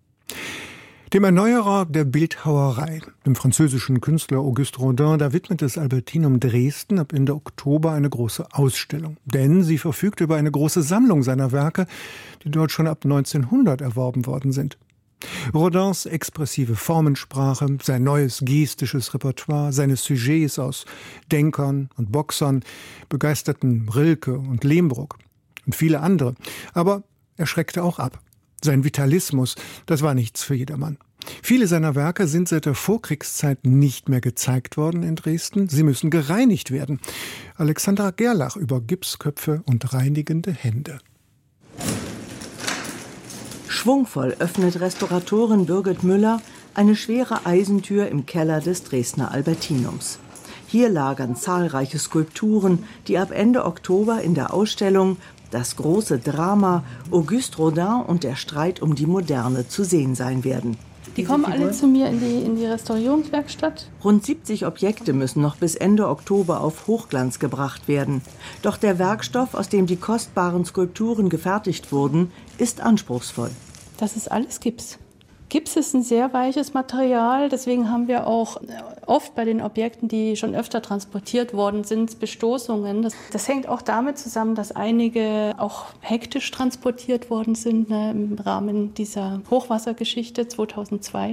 Dem Erneuerer der Bildhauerei, dem französischen Künstler Auguste Rodin, da widmet das Albertinum Dresden ab Ende Oktober eine große Ausstellung. Denn sie verfügt über eine große Sammlung seiner Werke, die dort schon ab neunzehnhundert erworben worden sind. Rodins expressive Formensprache, sein neues gestisches Repertoire, seine Sujets aus Denkern und Boxern begeisterten Rilke und Lehmbruck und viele andere. Aber er schreckte auch ab. Sein Vitalismus, das war nichts für jedermann. Viele seiner Werke sind seit der Vorkriegszeit nicht mehr gezeigt worden in Dresden. Sie müssen gereinigt werden. Alexandra Gerlach über Gipsköpfe und reinigende Hände. Schwungvoll öffnet Restauratorin Birgit Müller eine schwere Eisentür im Keller des Dresdner Albertinums. Hier lagern zahlreiche Skulpturen, die ab Ende Oktober in der Ausstellung Das große Drama Auguste Rodin und der Streit um die Moderne zu sehen sein werden. Die kommen alle zu mir in die, in die Restaurierungswerkstatt. Rund siebzig Objekte müssen noch bis Ende Oktober auf Hochglanz gebracht werden. Doch der Werkstoff, aus dem die kostbaren Skulpturen gefertigt wurden, ist anspruchsvoll. Das ist alles Gips. Gips ist ein sehr weiches Material, deswegen haben wir auch oft bei den Objekten, die schon öfter transportiert worden sind, Bestoßungen. Das, das hängt auch damit zusammen, dass einige auch hektisch transportiert worden sind, ne, im Rahmen dieser Hochwassergeschichte zweitausendzwei.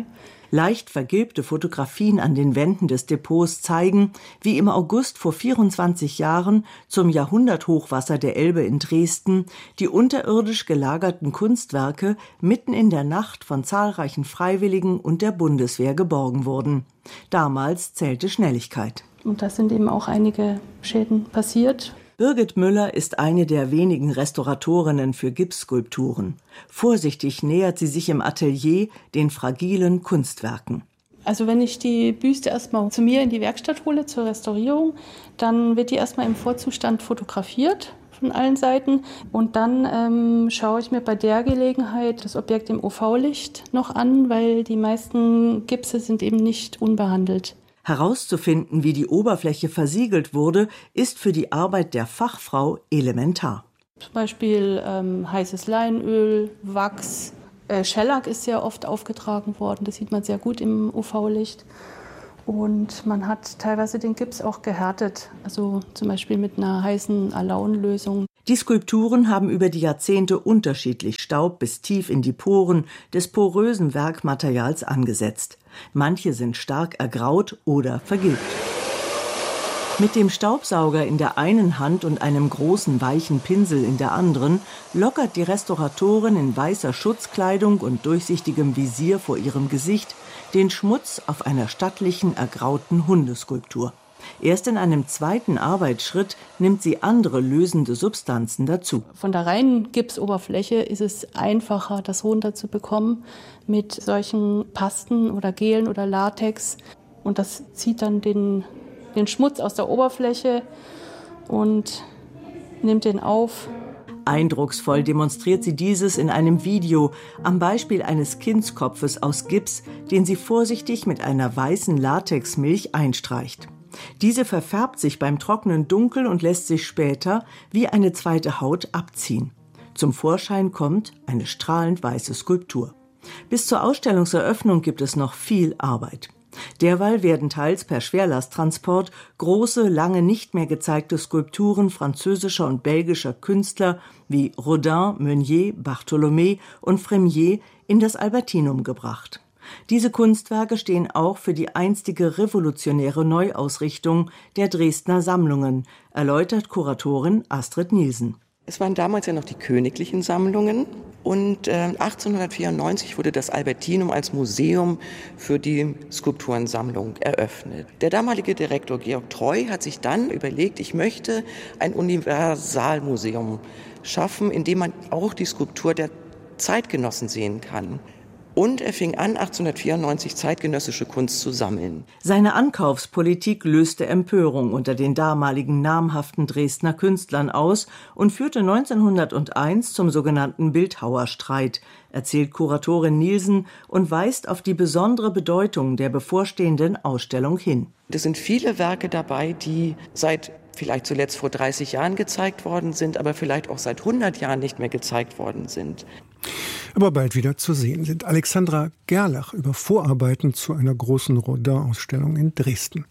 Leicht vergilbte Fotografien an den Wänden des Depots zeigen, wie im August vor vierundzwanzig Jahren zum Jahrhunderthochwasser der Elbe in Dresden die unterirdisch gelagerten Kunstwerke mitten in der Nacht von zahlreichen Freiwilligen und der Bundeswehr geborgen wurden. Damals zählte Schnelligkeit. Und da sind eben auch einige Schäden passiert. Birgit Müller ist eine der wenigen Restauratorinnen für Gipsskulpturen. Vorsichtig nähert sie sich im Atelier den fragilen Kunstwerken. Also wenn ich die Büste erstmal zu mir in die Werkstatt hole zur Restaurierung, dann wird die erstmal im Vorzustand fotografiert von allen Seiten. Und dann ähm, schaue ich mir bei der Gelegenheit das Objekt im U V-Licht noch an, weil die meisten Gipse sind eben nicht unbehandelt. Herauszufinden, wie die Oberfläche versiegelt wurde, ist für die Arbeit der Fachfrau elementar. Zum Beispiel ähm, heißes Leinöl, Wachs, äh, Schellack ist sehr oft aufgetragen worden. Das sieht man sehr gut im U V-Licht. Und man hat teilweise den Gips auch gehärtet, also zum Beispiel mit einer heißen Alaunlösung. Die Skulpturen haben über die Jahrzehnte unterschiedlich Staub bis tief in die Poren des porösen Werkmaterials angesetzt. Manche sind stark ergraut oder vergilbt. Mit dem Staubsauger in der einen Hand und einem großen weichen Pinsel in der anderen lockert die Restauratorin in weißer Schutzkleidung und durchsichtigem Visier vor ihrem Gesicht den Schmutz auf einer stattlichen, ergrauten Hundeskulptur. Erst in einem zweiten Arbeitsschritt nimmt sie andere lösende Substanzen dazu. Von der reinen Gipsoberfläche ist es einfacher, das runterzubekommen mit solchen Pasten oder Gelen oder Latex. Und das zieht dann den, den Schmutz aus der Oberfläche und nimmt den auf. Eindrucksvoll demonstriert sie dieses in einem Video am Beispiel eines Kindskopfes aus Gips, den sie vorsichtig mit einer weißen Latexmilch einstreicht. Diese verfärbt sich beim Trocknen dunkel und lässt sich später wie eine zweite Haut abziehen. Zum Vorschein kommt eine strahlend weiße Skulptur. Bis zur Ausstellungseröffnung gibt es noch viel Arbeit. Derweil werden teils per Schwerlasttransport große, lange nicht mehr gezeigte Skulpturen französischer und belgischer Künstler wie Rodin, Meunier, Bartholomä und Fremier in das Albertinum gebracht. Diese Kunstwerke stehen auch für die einstige revolutionäre Neuausrichtung der Dresdner Sammlungen, erläutert Kuratorin Astrid Nielsen. Es waren damals ja noch die königlichen Sammlungen und äh, achtzehnhundertvierundneunzig wurde das Albertinum als Museum für die Skulpturensammlung eröffnet. Der damalige Direktor Georg Treu hat sich dann überlegt, ich möchte ein Universalmuseum schaffen, in dem man auch die Skulptur der Zeitgenossen sehen kann. Und er fing an, achtzehnhundertvierundneunzig zeitgenössische Kunst zu sammeln. Seine Ankaufspolitik löste Empörung unter den damaligen namhaften Dresdner Künstlern aus und führte neunzehnhunderteins zum sogenannten Bildhauerstreit, erzählt Kuratorin Nielsen und weist auf die besondere Bedeutung der bevorstehenden Ausstellung hin. Es sind viele Werke dabei, die seit vielleicht zuletzt vor dreißig Jahren gezeigt worden sind, aber vielleicht auch seit hundert Jahren nicht mehr gezeigt worden sind. Aber bald wieder zu sehen sind. Alexandra Gerlach über Vorarbeiten zu einer großen Rodin-Ausstellung in Dresden.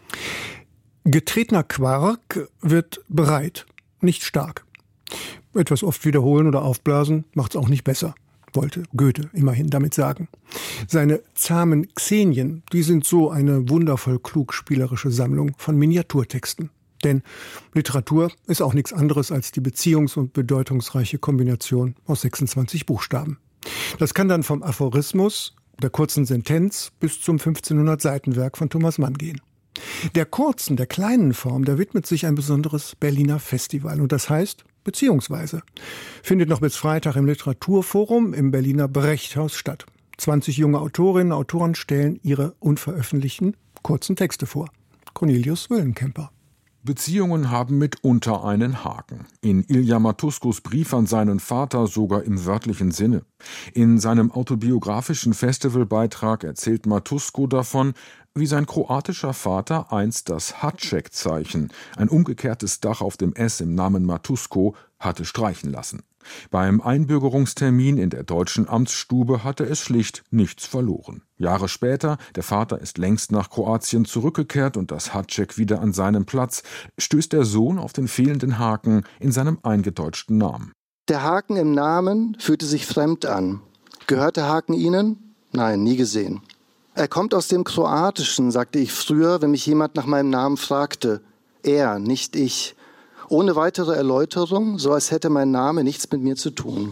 Getretener Quark wird bereit, nicht stark. Etwas oft wiederholen oder aufblasen macht's auch nicht besser, wollte Goethe immerhin damit sagen. Seine zahmen Xenien, die sind so eine wundervoll klug spielerische Sammlung von Miniaturtexten. Denn Literatur ist auch nichts anderes als die beziehungs- und bedeutungsreiche Kombination aus sechsundzwanzig Buchstaben. Das kann dann vom Aphorismus, der kurzen Sentenz bis zum fünfzehnhundert-Seiten-Werk von Thomas Mann gehen. Der kurzen, der kleinen Form, der widmet sich ein besonderes Berliner Festival. Und das heißt, beziehungsweise, findet noch bis Freitag im Literaturforum im Berliner Brechthaus statt. zwanzig junge Autorinnen und Autoren stellen ihre unveröffentlichten kurzen Texte vor. Cornelius Wöllenkemper. Beziehungen haben mitunter einen Haken. In Ilja Matuskos Brief an seinen Vater sogar im wörtlichen Sinne. In seinem autobiografischen Festivalbeitrag erzählt Matusko davon, wie sein kroatischer Vater einst das Hatschek-Zeichen, ein umgekehrtes Dach auf dem S im Namen Matusko, hatte streichen lassen. Beim Einbürgerungstermin in der deutschen Amtsstube hatte es schlicht nichts verloren. Jahre später, der Vater ist längst nach Kroatien zurückgekehrt und das Hatschek wieder an seinem Platz, stößt der Sohn auf den fehlenden Haken in seinem eingedeutschten Namen. Der Haken im Namen fühlte sich fremd an. Gehört der Haken Ihnen? Nein, nie gesehen. Er kommt aus dem Kroatischen, sagte ich früher, wenn mich jemand nach meinem Namen fragte. Er, nicht ich. Ohne weitere Erläuterung, so als hätte mein Name nichts mit mir zu tun.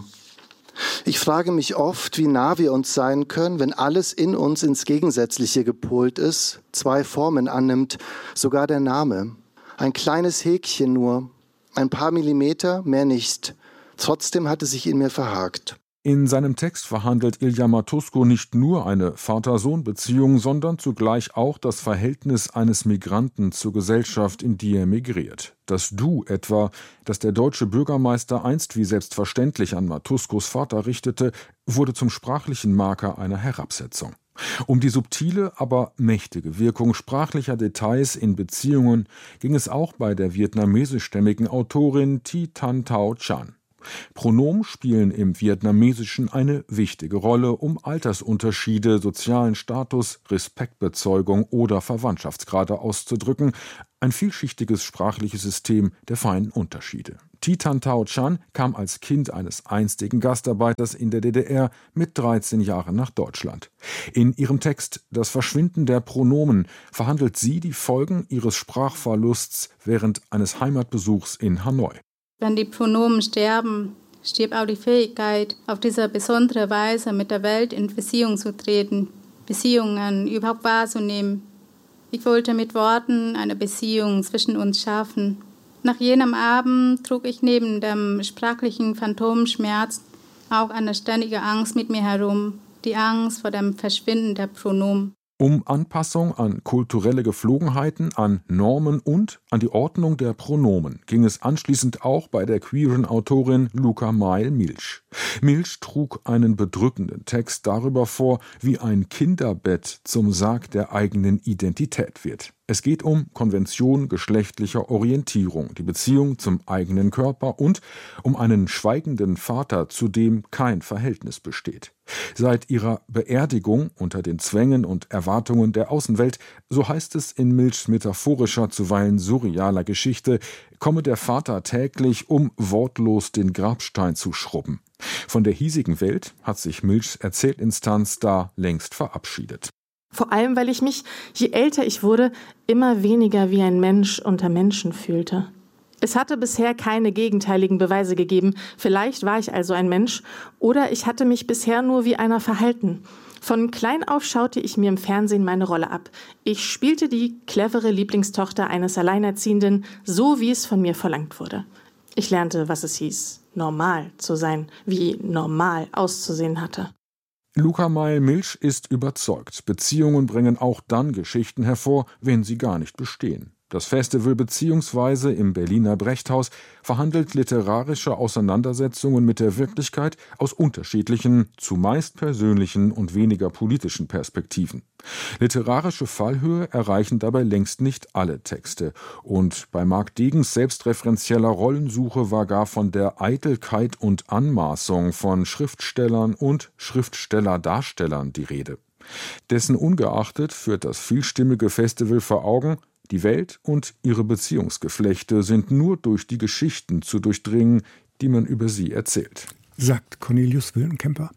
Ich frage mich oft, wie nah wir uns sein können, wenn alles in uns ins Gegensätzliche gepolt ist, zwei Formen annimmt, sogar der Name. Ein kleines Häkchen nur, ein paar Millimeter, mehr nicht. Trotzdem hat es sich in mir verhakt. In seinem Text verhandelt Ilya Matuszko nicht nur eine Vater-Sohn-Beziehung, sondern zugleich auch das Verhältnis eines Migranten zur Gesellschaft, in die er migriert. Das Du etwa, das der deutsche Bürgermeister einst wie selbstverständlich an Matuszkos Vater richtete, wurde zum sprachlichen Marker einer Herabsetzung. Um die subtile, aber mächtige Wirkung sprachlicher Details in Beziehungen ging es auch bei der vietnamesischstämmigen Autorin Thi Thanh Thao Chan. Pronomen spielen im Vietnamesischen eine wichtige Rolle, um Altersunterschiede, sozialen Status, Respektbezeugung oder Verwandtschaftsgrade auszudrücken. Ein vielschichtiges sprachliches System der feinen Unterschiede. Thi Thanh Thao Chan kam als Kind eines einstigen Gastarbeiters in der D D R mit dreizehn Jahren nach Deutschland. In ihrem Text »Das Verschwinden der Pronomen« verhandelt sie die Folgen ihres Sprachverlusts während eines Heimatbesuchs in Hanoi. Wenn die Pronomen sterben, stirbt auch die Fähigkeit, auf diese besondere Weise mit der Welt in Beziehung zu treten, Beziehungen überhaupt wahrzunehmen. Ich wollte mit Worten eine Beziehung zwischen uns schaffen. Nach jenem Abend trug ich neben dem sprachlichen Phantomschmerz auch eine ständige Angst mit mir herum, die Angst vor dem Verschwinden der Pronomen. Um Anpassung an kulturelle Geflogenheiten, an Normen und an die Ordnung der Pronomen ging es anschließend auch bei der queeren Autorin Luca Mael-Milch. Milch trug einen bedrückenden Text darüber vor, wie ein Kinderbett zum Sarg der eigenen Identität wird. Es geht um Konvention geschlechtlicher Orientierung, die Beziehung zum eigenen Körper und um einen schweigenden Vater, zu dem kein Verhältnis besteht. Seit ihrer Beerdigung unter den Zwängen und Erwartungen der Außenwelt, so heißt es in Milchs metaphorischer, zuweilen surrealer Geschichte, komme der Vater täglich, um wortlos den Grabstein zu schrubben. Von der hiesigen Welt hat sich Milchs Erzählinstanz da längst verabschiedet. Vor allem, weil ich mich, je älter ich wurde, immer weniger wie ein Mensch unter Menschen fühlte. Es hatte bisher keine gegenteiligen Beweise gegeben. Vielleicht war ich also ein Mensch oder ich hatte mich bisher nur wie einer verhalten. Von klein auf schaute ich mir im Fernsehen meine Rolle ab. Ich spielte die clevere Lieblingstochter eines Alleinerziehenden, so wie es von mir verlangt wurde. Ich lernte, was es hieß, normal zu sein, wie normal auszusehen hatte. Luca Mael-Milch ist überzeugt, Beziehungen bringen auch dann Geschichten hervor, wenn sie gar nicht bestehen. Das Festival bzw. im Berliner Brechthaus verhandelt literarische Auseinandersetzungen mit der Wirklichkeit aus unterschiedlichen, zumeist persönlichen und weniger politischen Perspektiven. Literarische Fallhöhe erreichen dabei längst nicht alle Texte. Und bei Marc Degens selbstreferenzieller Rollensuche war gar von der Eitelkeit und Anmaßung von Schriftstellern und Schriftstellerdarstellern die Rede. Dessen ungeachtet führt das vielstimmige Festival vor Augen, die Welt und ihre Beziehungsgeflechte sind nur durch die Geschichten zu durchdringen, die man über sie erzählt. Sagt Cornelius Wildenkemper.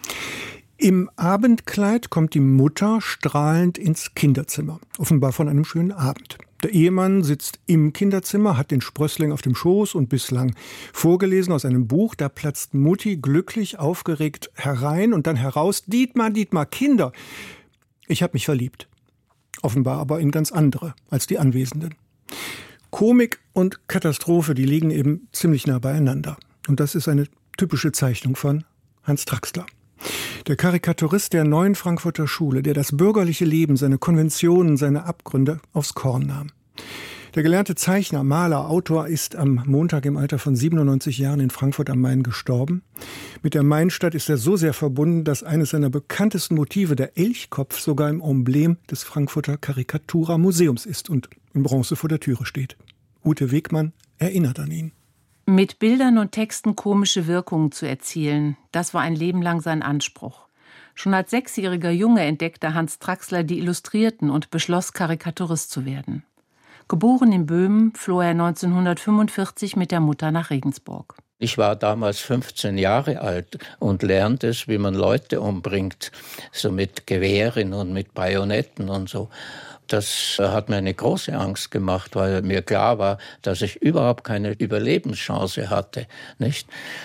Im Abendkleid kommt die Mutter strahlend ins Kinderzimmer, offenbar von einem schönen Abend. Der Ehemann sitzt im Kinderzimmer, hat den Sprössling auf dem Schoß und bislang vorgelesen aus einem Buch. Da platzt Mutti glücklich aufgeregt herein und dann heraus: Dietmar, Dietmar, Kinder! Ich habe mich verliebt. Offenbar aber in ganz andere als die Anwesenden. Komik und Katastrophe, die liegen eben ziemlich nah beieinander. Und das ist eine typische Zeichnung von Hans Traxler. Der Karikaturist der Neuen Frankfurter Schule, der das bürgerliche Leben, seine Konventionen, seine Abgründe aufs Korn nahm. Der gelernte Zeichner, Maler, Autor ist am Montag im Alter von siebenundneunzig Jahren in Frankfurt am Main gestorben. Mit der Mainstadt ist er so sehr verbunden, dass eines seiner bekanntesten Motive, der Elchkopf, sogar im Emblem des Frankfurter Karikatura-Museums ist und in Bronze vor der Türe steht. Ute Wegmann erinnert an ihn. Mit Bildern und Texten komische Wirkungen zu erzielen, das war ein Leben lang sein Anspruch. Schon als sechsjähriger Junge entdeckte Hans Traxler die Illustrierten und beschloss, Karikaturist zu werden. Geboren in Böhmen, floh er neunzehnhundertfünfundvierzig mit der Mutter nach Regensburg. Ich war damals fünfzehn Jahre alt und lernte es, wie man Leute umbringt, so mit Gewehren und mit Bajonetten und so. Das hat mir eine große Angst gemacht, weil mir klar war, dass ich überhaupt keine Überlebenschance hatte, nicht?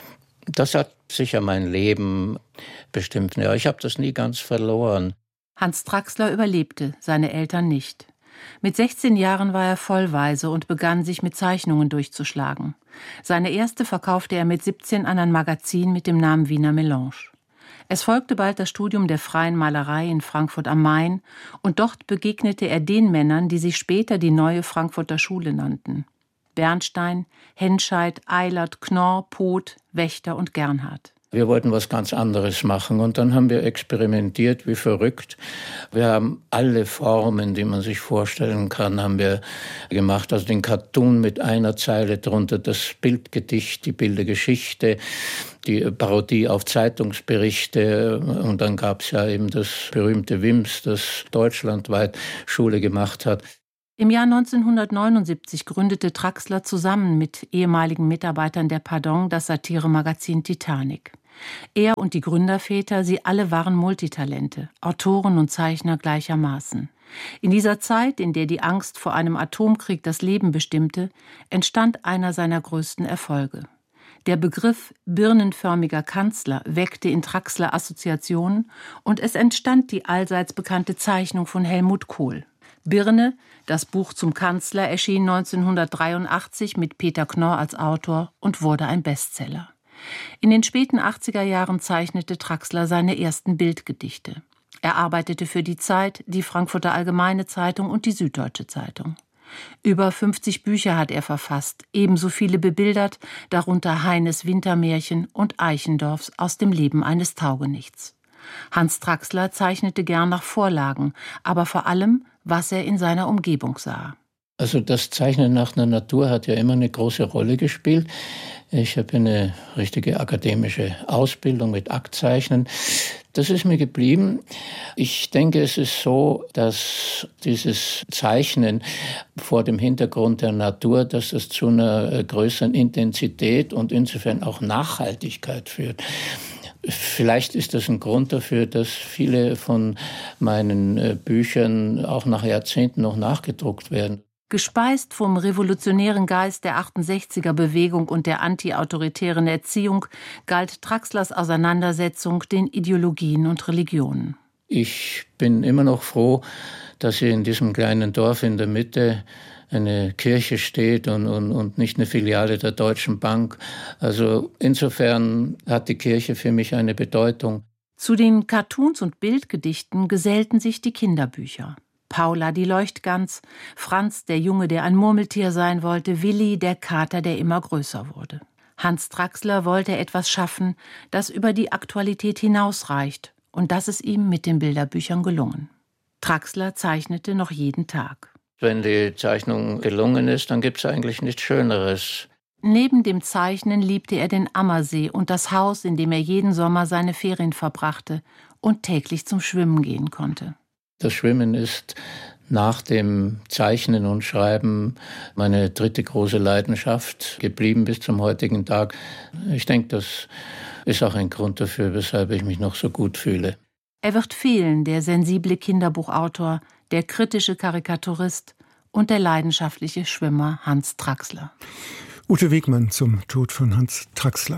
Das hat sicher mein Leben bestimmt. Ja, ich habe das nie ganz verloren. Hans Traxler überlebte, seine Eltern nicht. Mit sechzehn Jahren war er vollweise und begann, sich mit Zeichnungen durchzuschlagen. Seine erste verkaufte er mit siebzehn an ein Magazin mit dem Namen Wiener Melange. Es folgte bald das Studium der freien Malerei in Frankfurt am Main und dort begegnete er den Männern, die sich später die neue Frankfurter Schule nannten. Bernstein, Henscheid, Eilert, Knorr, Poth, Wächter und Gernhardt. Wir wollten was ganz anderes machen und dann haben wir experimentiert wie verrückt. Wir haben alle Formen, die man sich vorstellen kann, haben wir gemacht. Also den Cartoon mit einer Zeile drunter, das Bildgedicht, die Bildergeschichte, die Parodie auf Zeitungsberichte und dann gab es ja eben das berühmte Wims, das deutschlandweit Schule gemacht hat. Im Jahr neunzehnhundertneunundsiebzig gründete Traxler zusammen mit ehemaligen Mitarbeitern der Pardon das Satiremagazin Titanic. Er und die Gründerväter, sie alle waren Multitalente, Autoren und Zeichner gleichermaßen. In dieser Zeit, in der die Angst vor einem Atomkrieg das Leben bestimmte, entstand einer seiner größten Erfolge. Der Begriff birnenförmiger Kanzler weckte in Traxler Assoziationen und es entstand die allseits bekannte Zeichnung von Helmut Kohl. Birne, das Buch zum Kanzler, erschien neunzehnhundertdreiundachtzig mit Peter Knorr als Autor und wurde ein Bestseller. In den späten achtziger Jahren zeichnete Traxler seine ersten Bildgedichte. Er arbeitete für die Zeit, die Frankfurter Allgemeine Zeitung und die Süddeutsche Zeitung. Über fünfzig Bücher hat er verfasst, ebenso viele bebildert, darunter Heines Wintermärchen und Eichendorffs Aus dem Leben eines Taugenichts. Hans Traxler zeichnete gern nach Vorlagen, aber vor allem, was er in seiner Umgebung sah. Also das Zeichnen nach der Natur hat ja immer eine große Rolle gespielt. Ich habe eine richtige akademische Ausbildung mit Aktzeichnen. Das ist mir geblieben. Ich denke, es ist so, dass dieses Zeichnen vor dem Hintergrund der Natur, dass das zu einer größeren Intensität und insofern auch Nachhaltigkeit führt. Vielleicht ist das ein Grund dafür, dass viele von meinen Büchern auch nach Jahrzehnten noch nachgedruckt werden. Gespeist vom revolutionären Geist der achtundsechziger Bewegung und der antiautoritären Erziehung galt Traxlers Auseinandersetzung den Ideologien und Religionen. Ich bin immer noch froh, dass hier in diesem kleinen Dorf in der Mitte eine Kirche steht und, und, und nicht eine Filiale der Deutschen Bank. Also insofern hat die Kirche für mich eine Bedeutung. Zu den Cartoons und Bildgedichten gesellten sich die Kinderbücher. Paula, die Leuchtgans, Franz, der Junge, der ein Murmeltier sein wollte, Willi, der Kater, der immer größer wurde. Hans Traxler wollte etwas schaffen, das über die Aktualität hinausreicht, und das ist ihm mit den Bilderbüchern gelungen. Traxler zeichnete noch jeden Tag. Wenn die Zeichnung gelungen ist, dann gibt es eigentlich nichts Schöneres. Neben dem Zeichnen liebte er den Ammersee und das Haus, in dem er jeden Sommer seine Ferien verbrachte und täglich zum Schwimmen gehen konnte. Das Schwimmen ist nach dem Zeichnen und Schreiben meine dritte große Leidenschaft geblieben bis zum heutigen Tag. Ich denke, das ist auch ein Grund dafür, weshalb ich mich noch so gut fühle. Er wird fehlen, der sensible Kinderbuchautor, der kritische Karikaturist und der leidenschaftliche Schwimmer Hans Traxler. Ute Wegmann zum Tod von Hans Traxler.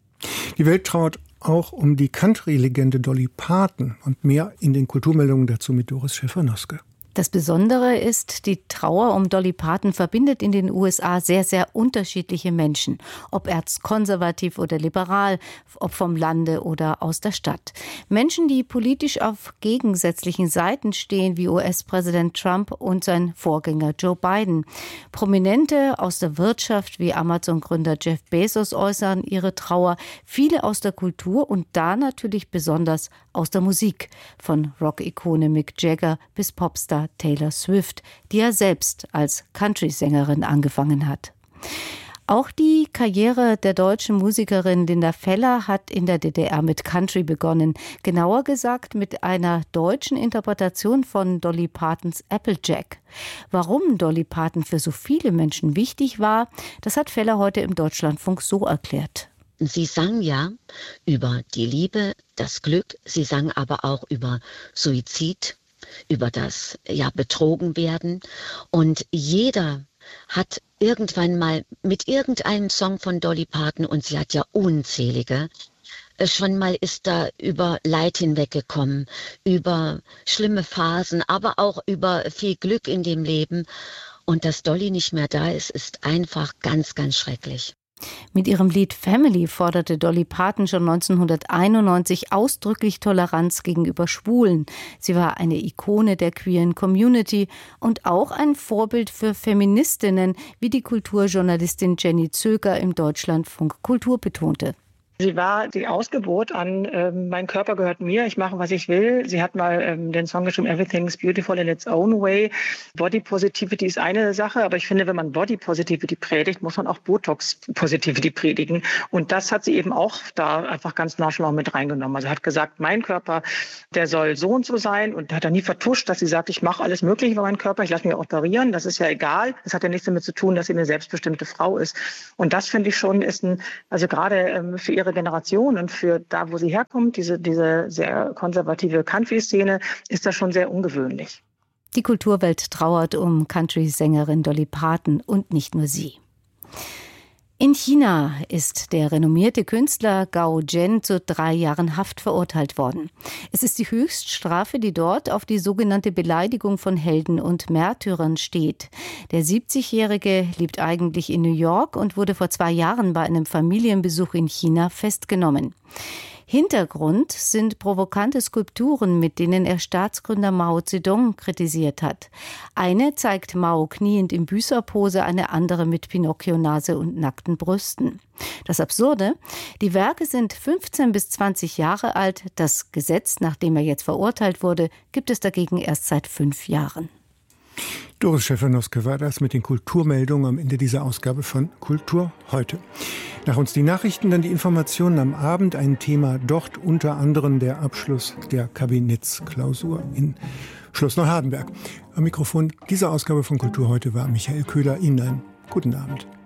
Die Welt trauert auch um die Country-Legende Dolly Parton und mehr in den Kulturmeldungen dazu mit Doris Schäfer-Noske. Das Besondere ist, die Trauer um Dolly Parton verbindet in den U S A sehr, sehr unterschiedliche Menschen. Ob erzkonservativ oder liberal, ob vom Lande oder aus der Stadt. Menschen, die politisch auf gegensätzlichen Seiten stehen, wie U S-Präsident Trump und sein Vorgänger Joe Biden. Prominente aus der Wirtschaft wie Amazon-Gründer Jeff Bezos äußern ihre Trauer. Viele aus der Kultur und da natürlich besonders aus der Musik. Von Rock-Ikone Mick Jagger bis Popstar Taylor Swift, die er selbst als Country-Sängerin angefangen hat. Auch die Karriere der deutschen Musikerin Linda Feller hat in der D D R mit Country begonnen. Genauer gesagt mit einer deutschen Interpretation von Dolly Partons Applejack. Warum Dolly Parton für so viele Menschen wichtig war, das hat Feller heute im Deutschlandfunk so erklärt. Sie sang ja über die Liebe, das Glück, sie sang aber auch über Suizid, über das ja betrogen werden. Und jeder hat irgendwann mal mit irgendeinem Song von Dolly Parton, und sie hat ja unzählige, schon mal ist da über Leid hinweggekommen, über schlimme Phasen, aber auch über viel Glück in dem Leben. Und dass Dolly nicht mehr da ist, ist einfach ganz, ganz schrecklich. Mit ihrem Lied Family forderte Dolly Parton schon neunzehnhunderteinundneunzig ausdrücklich Toleranz gegenüber Schwulen. Sie war eine Ikone der queeren Community und auch ein Vorbild für Feministinnen, wie die Kulturjournalistin Jenny Zöger im Deutschlandfunk Kultur betonte. Sie war die Ausgeburt an ähm, mein Körper gehört mir, ich mache, was ich will. Sie hat mal ähm, den Song geschrieben, Everything's Beautiful in its own way. Body Positivity ist eine Sache, aber ich finde, wenn man Body Positivity predigt, muss man auch Botox Positivity predigen. Und das hat sie eben auch da einfach ganz nonchalant mit reingenommen. Also hat gesagt, mein Körper, der soll so und so sein, und hat er nie vertuscht, dass sie sagt, ich mache alles Mögliche für meinen Körper, ich lasse mich operieren, das ist ja egal. Das hat ja nichts damit zu tun, dass sie eine selbstbestimmte Frau ist. Und das finde ich schon ist ein, also gerade ähm, für ihre Generation und für da, wo sie herkommt, diese, diese sehr konservative Country-Szene, ist das schon sehr ungewöhnlich. Die Kulturwelt trauert um Country-Sängerin Dolly Parton und nicht nur sie. In China ist der renommierte Künstler Gao Zhen zu drei Jahren Haft verurteilt worden. Es ist die Höchststrafe, die dort auf die sogenannte Beleidigung von Helden und Märtyrern steht. Der siebzigjährige lebt eigentlich in New York und wurde vor zwei Jahren bei einem Familienbesuch in China festgenommen. Hintergrund sind provokante Skulpturen, mit denen er Staatsgründer Mao Zedong kritisiert hat. Eine zeigt Mao kniend in Büßerpose, eine andere mit Pinocchio-Nase und nackten Brüsten. Das Absurde: Die Werke sind fünfzehn bis zwanzig Jahre alt. Das Gesetz, nach dem er jetzt verurteilt wurde, gibt es dagegen erst seit fünf Jahren. Doris Schäfernoske war das mit den Kulturmeldungen am Ende dieser Ausgabe von Kultur heute. Nach uns die Nachrichten, dann die Informationen am Abend. Ein Thema dort unter anderem der Abschluss der Kabinettsklausur in Schloss Neuhardenberg. Am Mikrofon dieser Ausgabe von Kultur heute war Michael Köhler. Ihnen einen guten Abend.